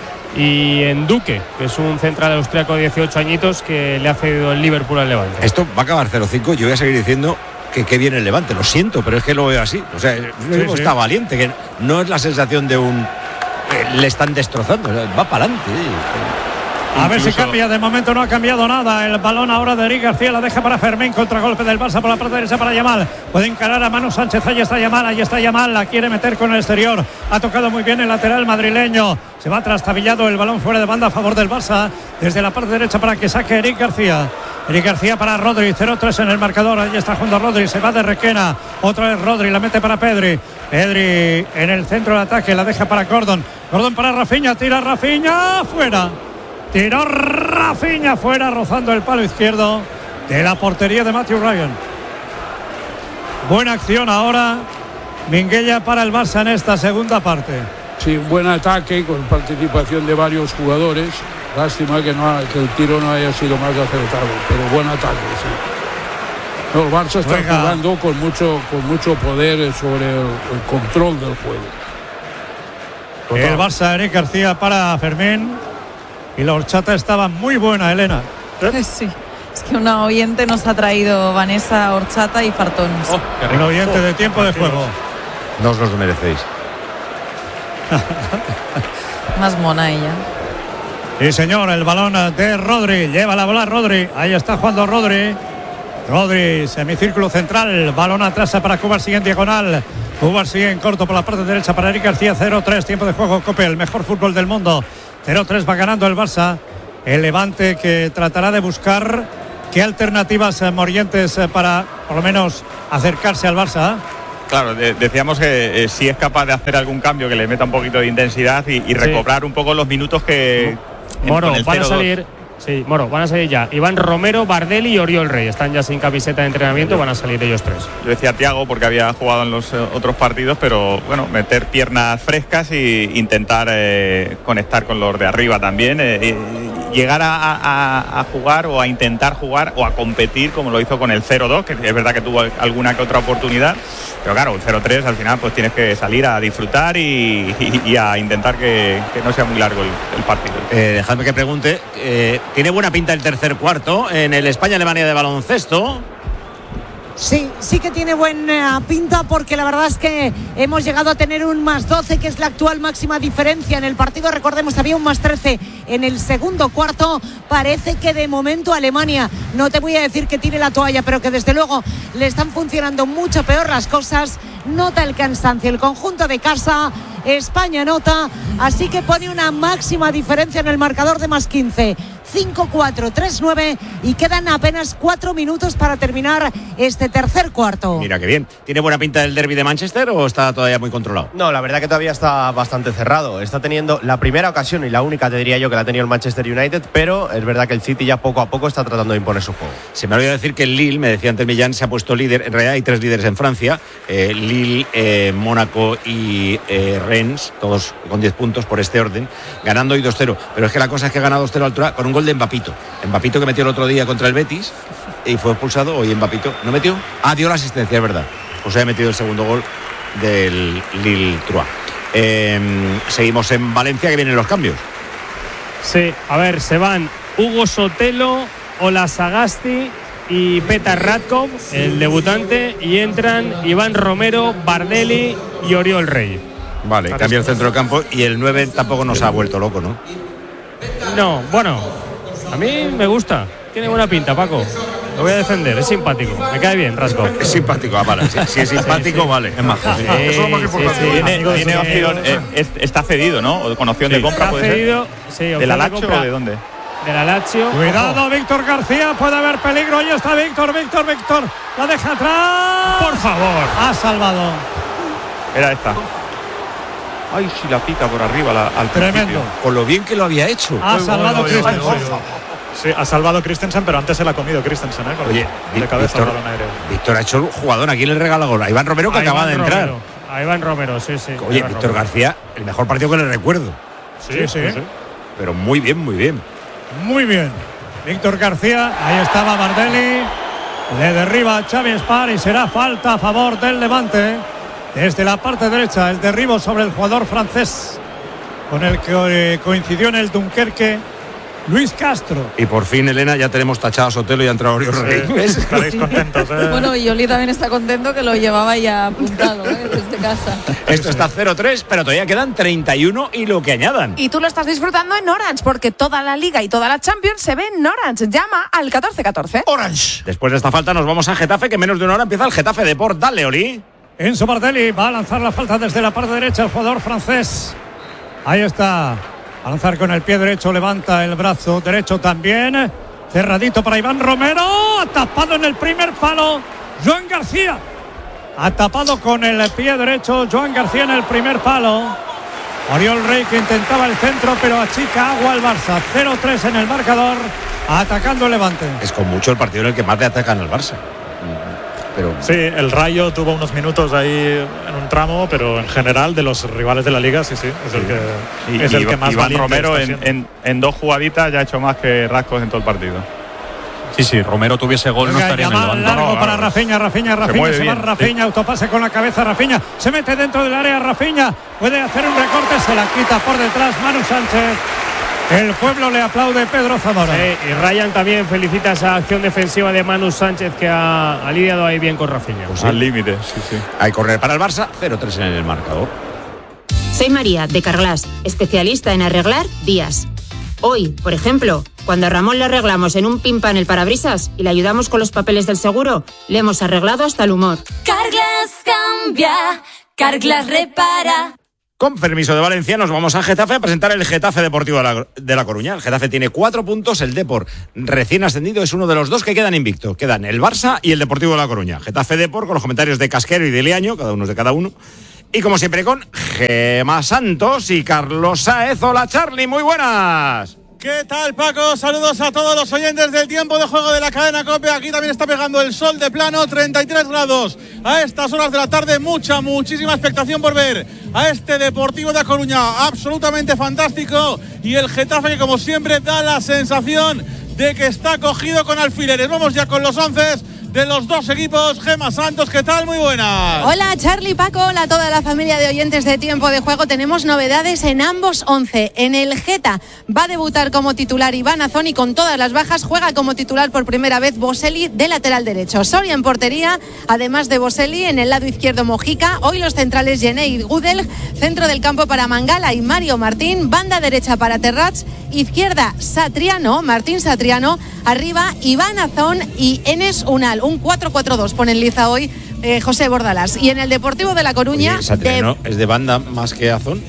y Enduque, que es un central austriaco de dieciocho añitos que le ha cedido el Liverpool al Levante. Esto va a acabar cero cinco, yo voy a seguir diciendo que, que viene el Levante, lo siento, pero es que lo veo así. O sea, sí, está sí. valiente, que no es la sensación de un eh, le están destrozando, o sea, va para adelante. A ver si cambia, de momento no ha cambiado nada. El balón ahora de Eric García, la deja para Fermín, contragolpe del Barça por la parte derecha para Yamal. Puede encarar a Manu Sánchez, ahí está Yamal, ahí está Yamal, la quiere meter con el exterior. Ha tocado muy bien el lateral madrileño. Se va trastabillado el balón fuera de banda a favor del Barça, desde la parte derecha para que saque Eric García. Eric García para Rodri, cero tres en el marcador, ahí está jugando Rodri, se va de Requena, otra vez Rodri, la mete para Pedri. Pedri en el centro del ataque, la deja para Gordon. Gordon para Rafinha, tira Rafinha, fuera. Tiró Rafinha fuera, rozando el palo izquierdo de la portería de Matthew Ryan. Buena acción ahora, Minguella para el Barça en esta segunda parte. Sí, un buen ataque con participación de varios jugadores. Lástima que, no, que el tiro no haya sido más acertado, pero buen ataque, sí. No, el Barça está Juega. jugando con mucho, con mucho poder sobre el, el control del juego. Total. El Barça, Eric García para Fermín. Y la horchata estaba muy buena, Elena. ¿Eh? Sí, es que una oyente nos ha traído Vanessa horchata y fartones. Oh, un oyente de tiempo de juego. No os los merecéis. Más mona ella. Sí, señor, el balón de Rodri. Lleva la bola Rodri. Ahí está jugando Rodri. Rodri, semicírculo central. Balón atrás para Cubar, sigue en diagonal. Cubar sigue en corto por la parte derecha para Eric García. cero tres, tiempo de juego. Cope, el mejor fútbol del mundo. cero tres va ganando el Barça. El Levante que tratará de buscar qué alternativas eh, Morientes eh, para por lo menos acercarse al Barça. Claro, de, decíamos que eh, si es capaz de hacer algún cambio que le meta un poquito de intensidad y, y recobrar sí. un poco los minutos que... Moro, van a salir... Sí, Moro, van a salir ya Iván Romero, Bardelli y Oriol Rey. Están ya sin camiseta de entrenamiento, van a salir ellos tres. Yo decía Thiago porque había jugado en los eh, otros partidos, pero bueno, meter piernas frescas e intentar eh, conectar con los de arriba también. Eh, eh, llegar a, a, a jugar o a intentar jugar o a competir como lo hizo con el cero dos, que es verdad que tuvo alguna que otra oportunidad, pero claro, el cero tres al final pues tienes que salir a disfrutar y, y, y a intentar que, que no sea muy largo el, el partido. Eh, dejadme que pregunte, eh, ¿tiene buena pinta el tercer cuarto en el España-Alemania de baloncesto? Sí, sí que tiene buena pinta porque la verdad es que hemos llegado a tener un más doce, que es la actual máxima diferencia en el partido. Recordemos, había un más trece en el segundo cuarto. Parece que de momento Alemania, no te voy a decir que tire la toalla, pero que desde luego le están funcionando mucho peor las cosas. Nota el cansancio el conjunto de casa, España nota, así que pone una máxima diferencia en el marcador de más quince. cinco cuatro, tres nueve y quedan apenas cuatro minutos para terminar este tercer cuarto. Mira qué bien. ¿Tiene buena pinta el derbi de Manchester o está todavía muy controlado? No, la verdad que todavía está bastante cerrado. Está teniendo la primera ocasión y la única, te diría yo, que la ha tenido el Manchester United, pero es verdad que el City ya poco a poco está tratando de imponer su juego. Se me olvidó decir que el Lille, me decía antes Millán, se ha puesto líder. En realidad hay tres líderes en Francia. Eh, Lille, eh, Mónaco y eh, Rennes, todos con diez puntos por este orden, ganando hoy dos cero. Pero es que la cosa es que ha ganado dos cero a altura con un gol de Mbappito. Mbappito que metió el otro día contra el Betis y fue expulsado. Hoy Mbappito no metió. Ah, dio la asistencia, es verdad. Pues ha metido el segundo gol del Lille Troyes. Eh, seguimos en Valencia, que vienen los cambios. Sí, a ver, se van Hugo Sotelo, Ola Sagasti y Petar Radkov, el debutante, y entran Iván Romero, Bardelli y Oriol Rey. Vale, cambia el centro del campo y el nueve tampoco nos ha vuelto loco, ¿no? No, bueno, a mí me gusta. Tiene buena pinta, Paco. Lo voy a defender, es simpático. Me cae bien, Rasco. Es simpático, ah, vale. Si, si es simpático, sí, sí. Vale. Es más. Sí, sí, eso es lo más importante. Sí, sí. Tiene, tiene opción, eh, es, está cedido, ¿no? O con opción sí, de compra, está puede cedido, ser. Sí, ¿De la Lazio o de dónde? De la Lazio. Cuidado, ojo. Víctor García, puede haber peligro. Ahí está Víctor, Víctor, Víctor. La deja atrás. Por favor. Ha salvado. Era esta. Ay, si la pica por arriba la, al Tremendo. principio. Con lo bien que lo había hecho. Ha salvado Christensen. Sí, ha salvado Christensen, pero antes se la ha comido Christensen, ¿eh? Con Oye, de cabeza Víctor, al balón aéreo. Víctor ha hecho un jugador. ¿A quién le regala gol? A Iván Romero, que a acaba Iván de Romero. entrar. A Iván Romero, sí, sí. Oye, Víctor García, el mejor partido que le recuerdo. Sí, sí, sí. Pero muy bien, muy bien. Muy bien. Víctor García, ahí estaba Bardelli. Le derriba a Xavi Espar y será falta a favor del Levante. Desde la parte derecha, el derribo sobre el jugador francés con el que eh, coincidió en el Dunkerque Luis Castro. Y por fin, Elena, ya tenemos tachado a Sotelo y ha entrado Oriol Rey. Sí, estaréis contentos, ¿eh? Bueno, y Oli también está contento, que lo llevaba ya apuntado, ¿eh? Desde casa. Esto está cero tres, pero todavía quedan treinta y uno y lo que añadan. Y tú lo estás disfrutando en Orange, porque toda la Liga y toda la Champions se ve en Orange. Llama al catorce catorce. Orange. Después de esta falta nos vamos a Getafe, que en menos de una hora empieza el Getafe Deport. Dale, Oli. Enzo Bardelli va a lanzar la falta desde la parte derecha, el jugador francés. Ahí está. A lanzar con el pie derecho, levanta el brazo derecho también. Cerradito para Iván Romero. Ha tapado en el primer palo Joan García. Ha tapado con el pie derecho Joan García en el primer palo. Oriol Rey, que intentaba el centro, pero achica agua al Barça. cero tres en el marcador, atacando el Levante. Es con mucho el partido en el que más le atacan al Barça. Pero... Sí, el Rayo tuvo unos minutos ahí en un tramo, pero en general de los rivales de la Liga, sí, sí, es el que, y, es el y, que más Iván Romero está en, en, en dos jugaditas ya ha hecho más que Rascos en todo el partido. Sí, sí, Romero tuviese gol, Venga, no estaría en el Levante. largo No, para Rafinha, Rafinha, Rafinha, se, se va Rafinha, sí. Autopase con la cabeza Rafinha, se mete dentro del área Rafinha, puede hacer un recorte, se la quita por detrás Manu Sánchez. El pueblo le aplaude, Pedro Zamora. Sí, y Ryan también felicita esa acción defensiva de Manu Sánchez, que ha, ha lidiado ahí bien con Rafinha. Pues sí. Al límite, sí, sí. Hay correr para el Barça, cero tres en el marcador. Soy María, de Carglass, especialista en arreglar vías. Hoy, por ejemplo, cuando a Ramón le arreglamos en un pimpa en el parabrisas y le ayudamos con los papeles del seguro, le hemos arreglado hasta el humor. Carglass cambia, Carglass repara. Con permiso de Valencia, nos vamos a Getafe a presentar el Getafe Deportivo de la, de la Coruña. El Getafe tiene cuatro puntos, el Depor recién ascendido es uno de los dos que quedan invictos. Quedan el Barça y el Deportivo de la Coruña. Getafe Depor con los comentarios de Casquero y de Leaño, cada uno de cada uno. Y como siempre con Gema Santos y Carlos Sáez. Hola Charlie, muy buenas. ¿Qué tal, Paco? Saludos a todos los oyentes del tiempo de juego de la cadena COPE. Aquí también está pegando el sol de plano, treinta y tres grados. A estas horas de la tarde, mucha, muchísima expectación por ver a este Deportivo de La Coruña. Absolutamente fantástico. Y el Getafe, que como siempre da la sensación de que está cogido con alfileres. Vamos ya con los once de los dos equipos. Gema Santos, ¿qué tal? Muy buenas. Hola Charlie, Paco, hola a toda la familia de oyentes de Tiempo de Juego. Tenemos novedades en ambos once. En el Geta va a debutar como titular Iván Azón y con todas las bajas juega como titular por primera vez Boselli de lateral derecho. Soria en portería, además de Boselli, en el lado izquierdo Mojica. Hoy los centrales Gené y Gudel, centro del campo para Mangala y Mario Martín, banda derecha para Terrats, izquierda Satriano, Martín Satriano, arriba Iván Azón y Enes Unal. Un cuatro cuatro dos pone en liza hoy eh, José Bordalás. Y en el Deportivo de La Coruña... Oye, Satriano de... es de banda más que Azón.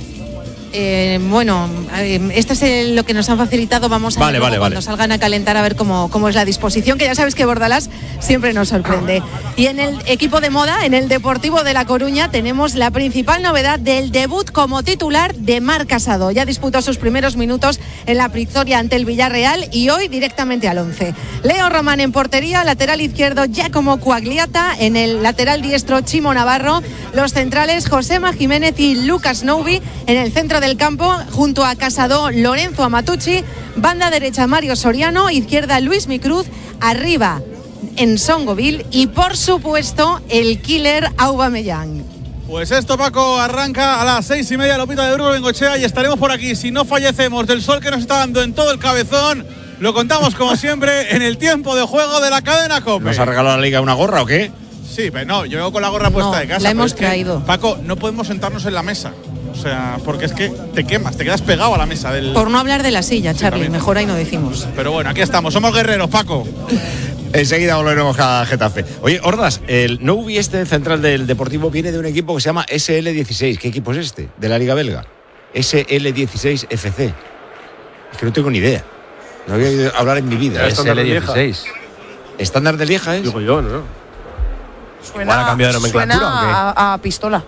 Eh, bueno, eh, este es el, lo que nos han facilitado. Vamos a vale, ver vale, cuando vale. salgan a calentar a ver cómo, cómo es la disposición, que ya sabes que Bordalás siempre nos sorprende. Y en el equipo de moda, en el Deportivo de La Coruña, tenemos la principal novedad del debut como titular de Marc Casado. Ya disputó sus primeros minutos en la victoria ante el Villarreal y hoy directamente al once. Leo Román en portería, lateral izquierdo Giacomo Quagliata, en el lateral diestro Chimo Navarro, los centrales Josema Jiménez y Lucas Noubi, en el centro del campo junto a Casado Lorenzo Amatucci, banda derecha Mario Soriano, izquierda Luis Micruz, arriba en Songoville y por supuesto el killer Aubameyang. Pues esto, Paco, arranca a las seis y media Lopita de Bruno Bengochea y estaremos por aquí, si no fallecemos del sol que nos está dando en todo el cabezón. Lo contamos como siempre en el Tiempo de Juego de la cadena COPE. ¿Nos ha regalado la Liga una gorra o qué? Sí, pero no, yo vengo con la gorra puesta no, de casa. La hemos es que, traído. Paco, no podemos sentarnos en la mesa. O sea, porque es que te quemas, te quedas pegado a la mesa del... Por no hablar de la silla, Charlie, sí, mejor ahí no decimos. Pero bueno, aquí estamos, somos guerreros, Paco. Enseguida volveremos a Getafe. Oye, Ordas, el Noubi este central del Deportivo viene de un equipo que se llama S L dieciséis. ¿Qué equipo es este? De la Liga Belga. S L dieciséis F C. Es que no tengo ni idea. No había oído hablar en mi vida. S L dieciséis. ¿Estándar de Lieja es? Digo yo, ¿no? Suena, ¿Igual ha cambiado de nomenclatura suena o qué? a, a pistola.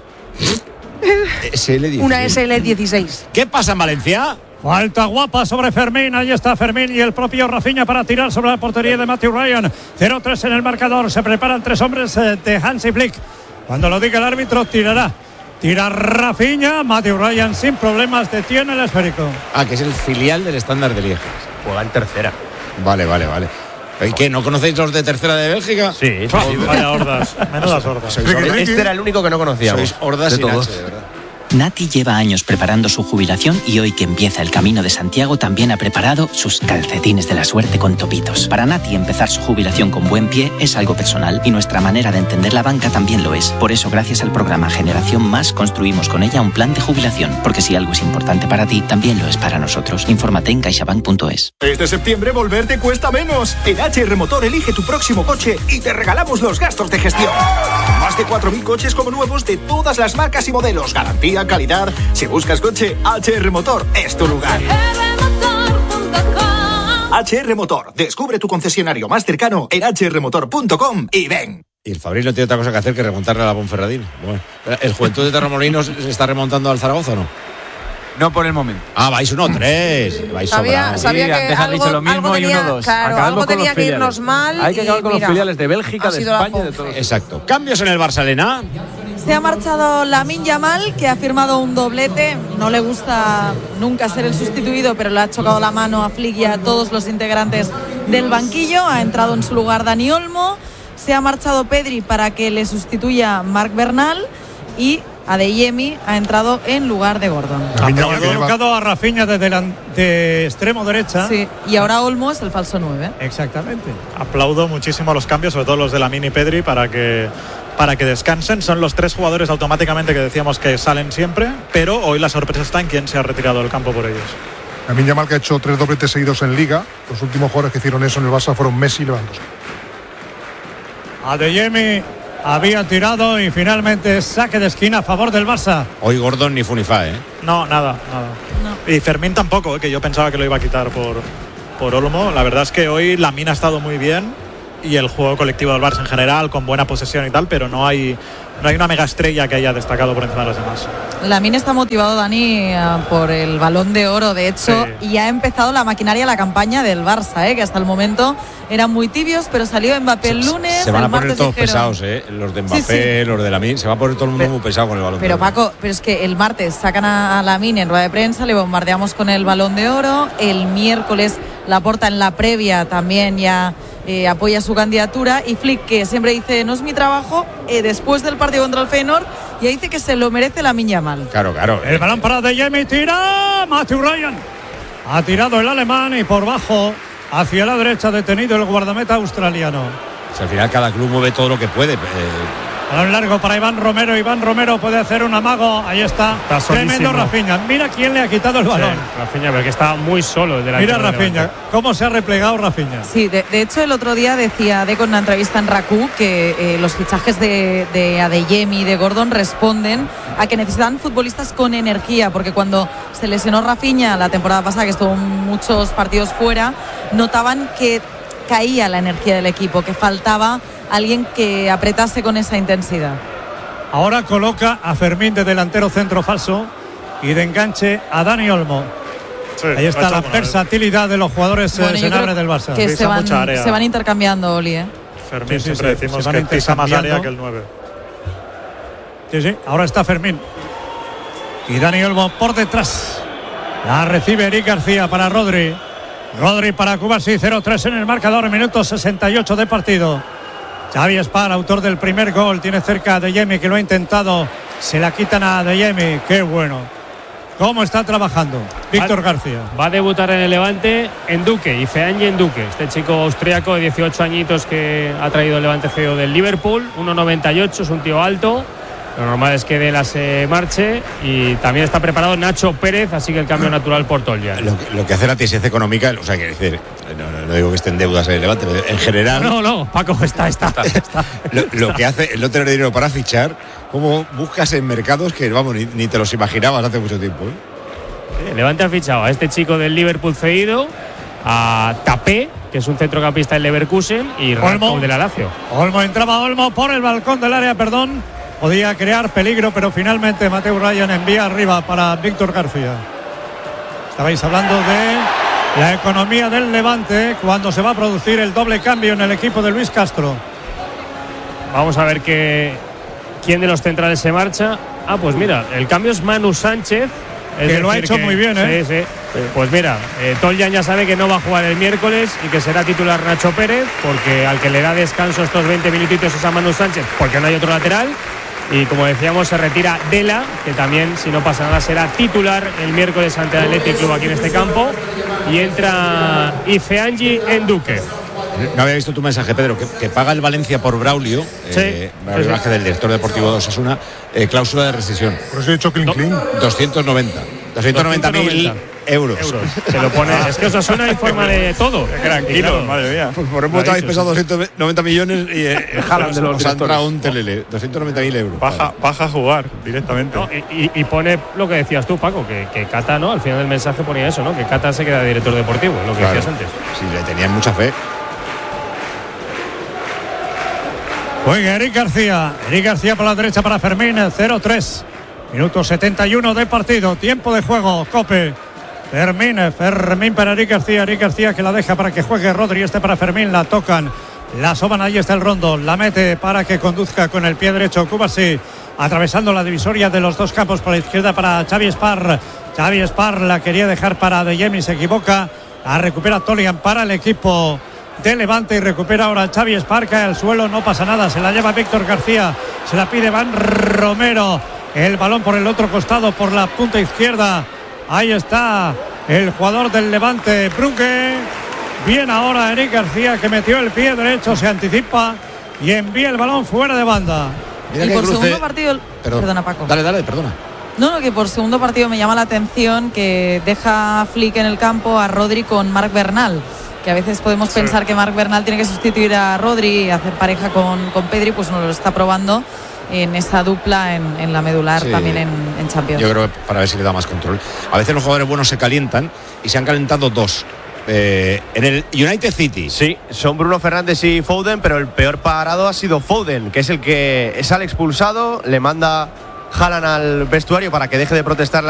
S L dieciséis. Una S L dieciséis. ¿Qué pasa en Valencia? Falta guapa sobre Fermín, ahí está Fermín y el propio Rafinha para tirar sobre la portería de Matthew Ryan. cero tres en el marcador, se preparan tres hombres de Hansi Flick. Cuando lo diga el árbitro, tirará. Tira Rafinha, Matthew Ryan sin problemas, detiene el esférico. Ah, que es el filial del Estándar de Lieja. Juega en tercera. Vale, vale, vale. ¿Y qué? ¿No conocéis los de tercera de Bélgica? Sí, sí. Vaya hordas, menudas hordas. Este era el único que no conocíamos. Sois hordas de sin todos. H, de verdad. Nati lleva años preparando su jubilación y hoy que empieza el Camino de Santiago también ha preparado sus calcetines de la suerte con topitos. Para Nati empezar su jubilación con buen pie es algo personal y nuestra manera de entender la banca también lo es. Por eso gracias al programa Generación Más construimos con ella un plan de jubilación, porque si algo es importante para ti, también lo es para nosotros. Infórmate en caixabank punto es. Este septiembre volver te cuesta menos. En H R Motor elige tu próximo coche y te regalamos los gastos de gestión. Más de cuatro mil coches como nuevos de todas las marcas y modelos. Garantía, calidad. Si buscas coche, H R Motor es tu lugar. H R Motor. Descubre tu concesionario más cercano en h r motor punto com y ven. Y el Fabril no tiene otra cosa que hacer que remontarle a la Ponferradina. Bueno, ¿el Juventud de Torremolinos se está remontando al Zaragoza o no? No por el momento. Ah, vais uno tres. Vais Sabía, sobrado. sabía Sí, que antes han algo, dicho lo mismo algo y tenía, uno dos. claro, Acabamos algo con tenía los que filiales. irnos mal. Hay que acabar y con mira, los filiales de Bélgica, ha de sido la España y de Ponfe. todos. Exacto. Cambios en el Barça, Elena. Se ha marchado Lamine Yamal, que ha firmado un doblete. No le gusta nunca ser el sustituido, pero le ha chocado la mano a Flick y a todos los integrantes del banquillo. Ha entrado en su lugar Dani Olmo. Se ha marchado Pedri para que le sustituya Marc Bernal. Y Adeyemi ha entrado en lugar de Gordon. Ha colocado a Rafinha de, delan- de extremo derecha. Sí, y ahora Olmo es el falso nueve. Exactamente. Aplaudo muchísimo los cambios, sobre todo los de Lamine y Pedri, para que para que descansen. Son los tres jugadores automáticamente que decíamos que salen siempre, pero hoy la sorpresa está en quién se ha retirado del campo por ellos. Lamine Yamal, que ha hecho tres dobletes seguidos en Liga. Los últimos jugadores que hicieron eso en el Barça fueron Messi y Lewandowski. Adeyemi había tirado y finalmente saque de esquina a favor del Barça. Hoy Gordon ni Funifá, ¿eh? No, nada, nada. No. Y Fermín tampoco, ¿eh? Que yo pensaba que lo iba a quitar por, por Olmo. La verdad es que hoy Lamine ha estado muy bien y el juego colectivo del Barça en general, con buena posesión y tal, pero no hay, no hay una mega estrella que haya destacado por encima de los demás. Lamine está motivado, Dani, por el Balón de Oro, de hecho, sí. Y ha empezado la maquinaria, la campaña del Barça, ¿eh? Que hasta el momento eran muy tibios, pero salió Mbappé el lunes. Se van a el poner todos dijeron, pesados, ¿eh? Los de Mbappé, sí, sí. Los de Lamine, se va a poner todo el mundo pero, muy pesado con el Balón pero, de Oro. Pero Paco, pero es que el martes sacan a, a Lamine en rueda de prensa, le bombardeamos con el Balón de Oro, el miércoles Laporta en la previa también ya eh, apoya su candidatura, y Flick, que siempre dice no es mi trabajo, eh, después del partido contra el Feyenoord ya dice que se lo merece Lamine Yamal. Claro, claro. El balón para Adeyemi, tira Matthew Ryan. Ha tirado el alemán y por bajo hacia la derecha detenido el guardameta australiano. Si al final cada club mueve todo lo que puede. Eh. Balón largo para Iván Romero. Iván Romero puede hacer un amago. Ahí está. Está tremendo Rafinha. Mira quién le ha quitado el balón. Sí, Rafinha, porque está muy solo el delantero. Mira Rafinha, cómo se ha replegado Rafinha. Sí, de, de hecho el otro día decía Deco en una entrevista en Raku que eh, los fichajes de, de Adeyemi y de Gordon responden a que necesitan futbolistas con energía, porque cuando se lesionó Rafinha la temporada pasada, que estuvo muchos partidos fuera, notaban que caía la energía del equipo, que faltaba alguien que apretase con esa intensidad. Ahora coloca a Fermín de delantero centro falso y de enganche a Dani Olmo. Sí, ahí está la versatilidad de los jugadores bueno, senadores del Barça. Que se van, se van intercambiando, Oli, ¿eh? Fermín, sí, sí, siempre sí, decimos que pisa más área que el nueve. Sí, sí, ahora está Fermín. Y Dani Olmo por detrás. La recibe Eric García para Rodri. Rodri para Cubarsí, cero tres en el marcador, minuto sesenta y ocho de partido. Xavi Espar, autor del primer gol, tiene cerca a Adeyemi, que lo ha intentado. Se la quitan a Adeyemi, qué bueno. ¿Cómo está trabajando Víctor va, García? Va a debutar en el Levante en Duque, Ifeanyi en Duque. Este chico austriaco de dieciocho añitos que ha traído el Levante cedido del Liverpool, uno noventa y ocho, es un tío alto. Lo normal es que de la se marche, y también está preparado Nacho Pérez, así que el cambio natural por Tolja. Lo, lo que hace la tesez económica, o sea, que decir, no, no, no digo que estén deudas en el Levante, pero en general. No, no, Paco, está, está. está, está lo, lo que hace el no tener dinero para fichar, como buscas en mercados que, vamos, ni, ni te los imaginabas hace mucho tiempo, ¿eh? El Levante ha fichado a este chico del Liverpool cedido, a Tapé, que es un centrocampista del Leverkusen, y Olmo de la Lazio. Olmo, entraba Olmo por el balcón del área, perdón. Podía crear peligro, pero finalmente Matthew Ryan envía arriba para Víctor García. Estabais hablando de la economía del Levante cuando se va a producir el doble cambio en el equipo de Luis Castro. Vamos a ver que, quién de los centrales se marcha. Ah, pues mira, el cambio es Manu Sánchez. Es que lo ha hecho que, muy bien, ¿eh? Sí, sí. sí. Pues mira, eh, Toljan ya sabe que no va a jugar el miércoles y que será titular Nacho Pérez, porque al que le da descanso estos veinte minutitos es a Manu Sánchez, porque no hay otro lateral. Y como decíamos, se retira Dela, que también, si no pasa nada, será titular el miércoles ante el Athletic Club aquí en este campo. Y entra Ifeanyi en Duque. No había visto tu mensaje, Pedro, que, que paga el Valencia por Braulio, sí, eh, Braulio sí, sí. del director deportivo de Osasuna, eh, cláusula de rescisión. Por eso he dicho clean, no, clean. doscientos noventa. doscientos noventa mil euros. euros. Se lo pone, es que Osasuna informa de todo. Tranquilo, claro. Madre mía. Pues por ejemplo, habéis pesado doscientos noventa millones y eh, jalan de los os ha entrado un telele. doscientos noventa mil euros. Baja, baja a jugar directamente. No, y, y pone lo que decías tú, Paco, que, que Cata, ¿no? Al final del mensaje ponía eso, ¿no? Que Cata se queda director deportivo, lo que claro. decías antes. Sí, le tenían mucha fe. Juega Eric García. Eric García por la derecha para Fermín, cero tres. Minuto setenta y uno de partido. Tiempo de juego, Cope. Fermín, Fermín para Eric García. Eric García que la deja para que juegue Rodri. Este para Fermín, la tocan. La soban, ahí está el rondo. La mete para que conduzca con el pie derecho. Cubarsí atravesando la divisoria de los dos campos por la izquierda para Xavi Espar. Xavi Espar la quería dejar para Adeyemi, se equivoca. La recupera Tolian para el equipo de Levante y recupera ahora Xavi Espar, cae al suelo, no pasa nada, se la lleva Víctor García, se la pide Van Romero, el balón por el otro costado, por la punta izquierda, ahí está el jugador del Levante, Brugge. Bien ahora Eric García, que metió el pie derecho, se anticipa y envía el balón fuera de banda. Mira y por cruce. Segundo partido, Perdón. perdona Paco. Dale, dale, perdona. No, no, que por segundo partido me llama la atención que deja Flick en el campo a Rodri con Marc Bernal, que a veces podemos sí. pensar que Marc Bernal tiene que sustituir a Rodri y hacer pareja con, con Pedri, pues no lo está probando en esa dupla en, en la medular, sí. también en, en Champions. Yo creo que para ver si le da más control. A veces los jugadores buenos se calientan y se han calentado dos. Eh, en el United City. Sí, son Bruno Fernández y Foden, pero el peor parado ha sido Foden, que es el que sale expulsado, le manda Haaland al vestuario para que deje de protestar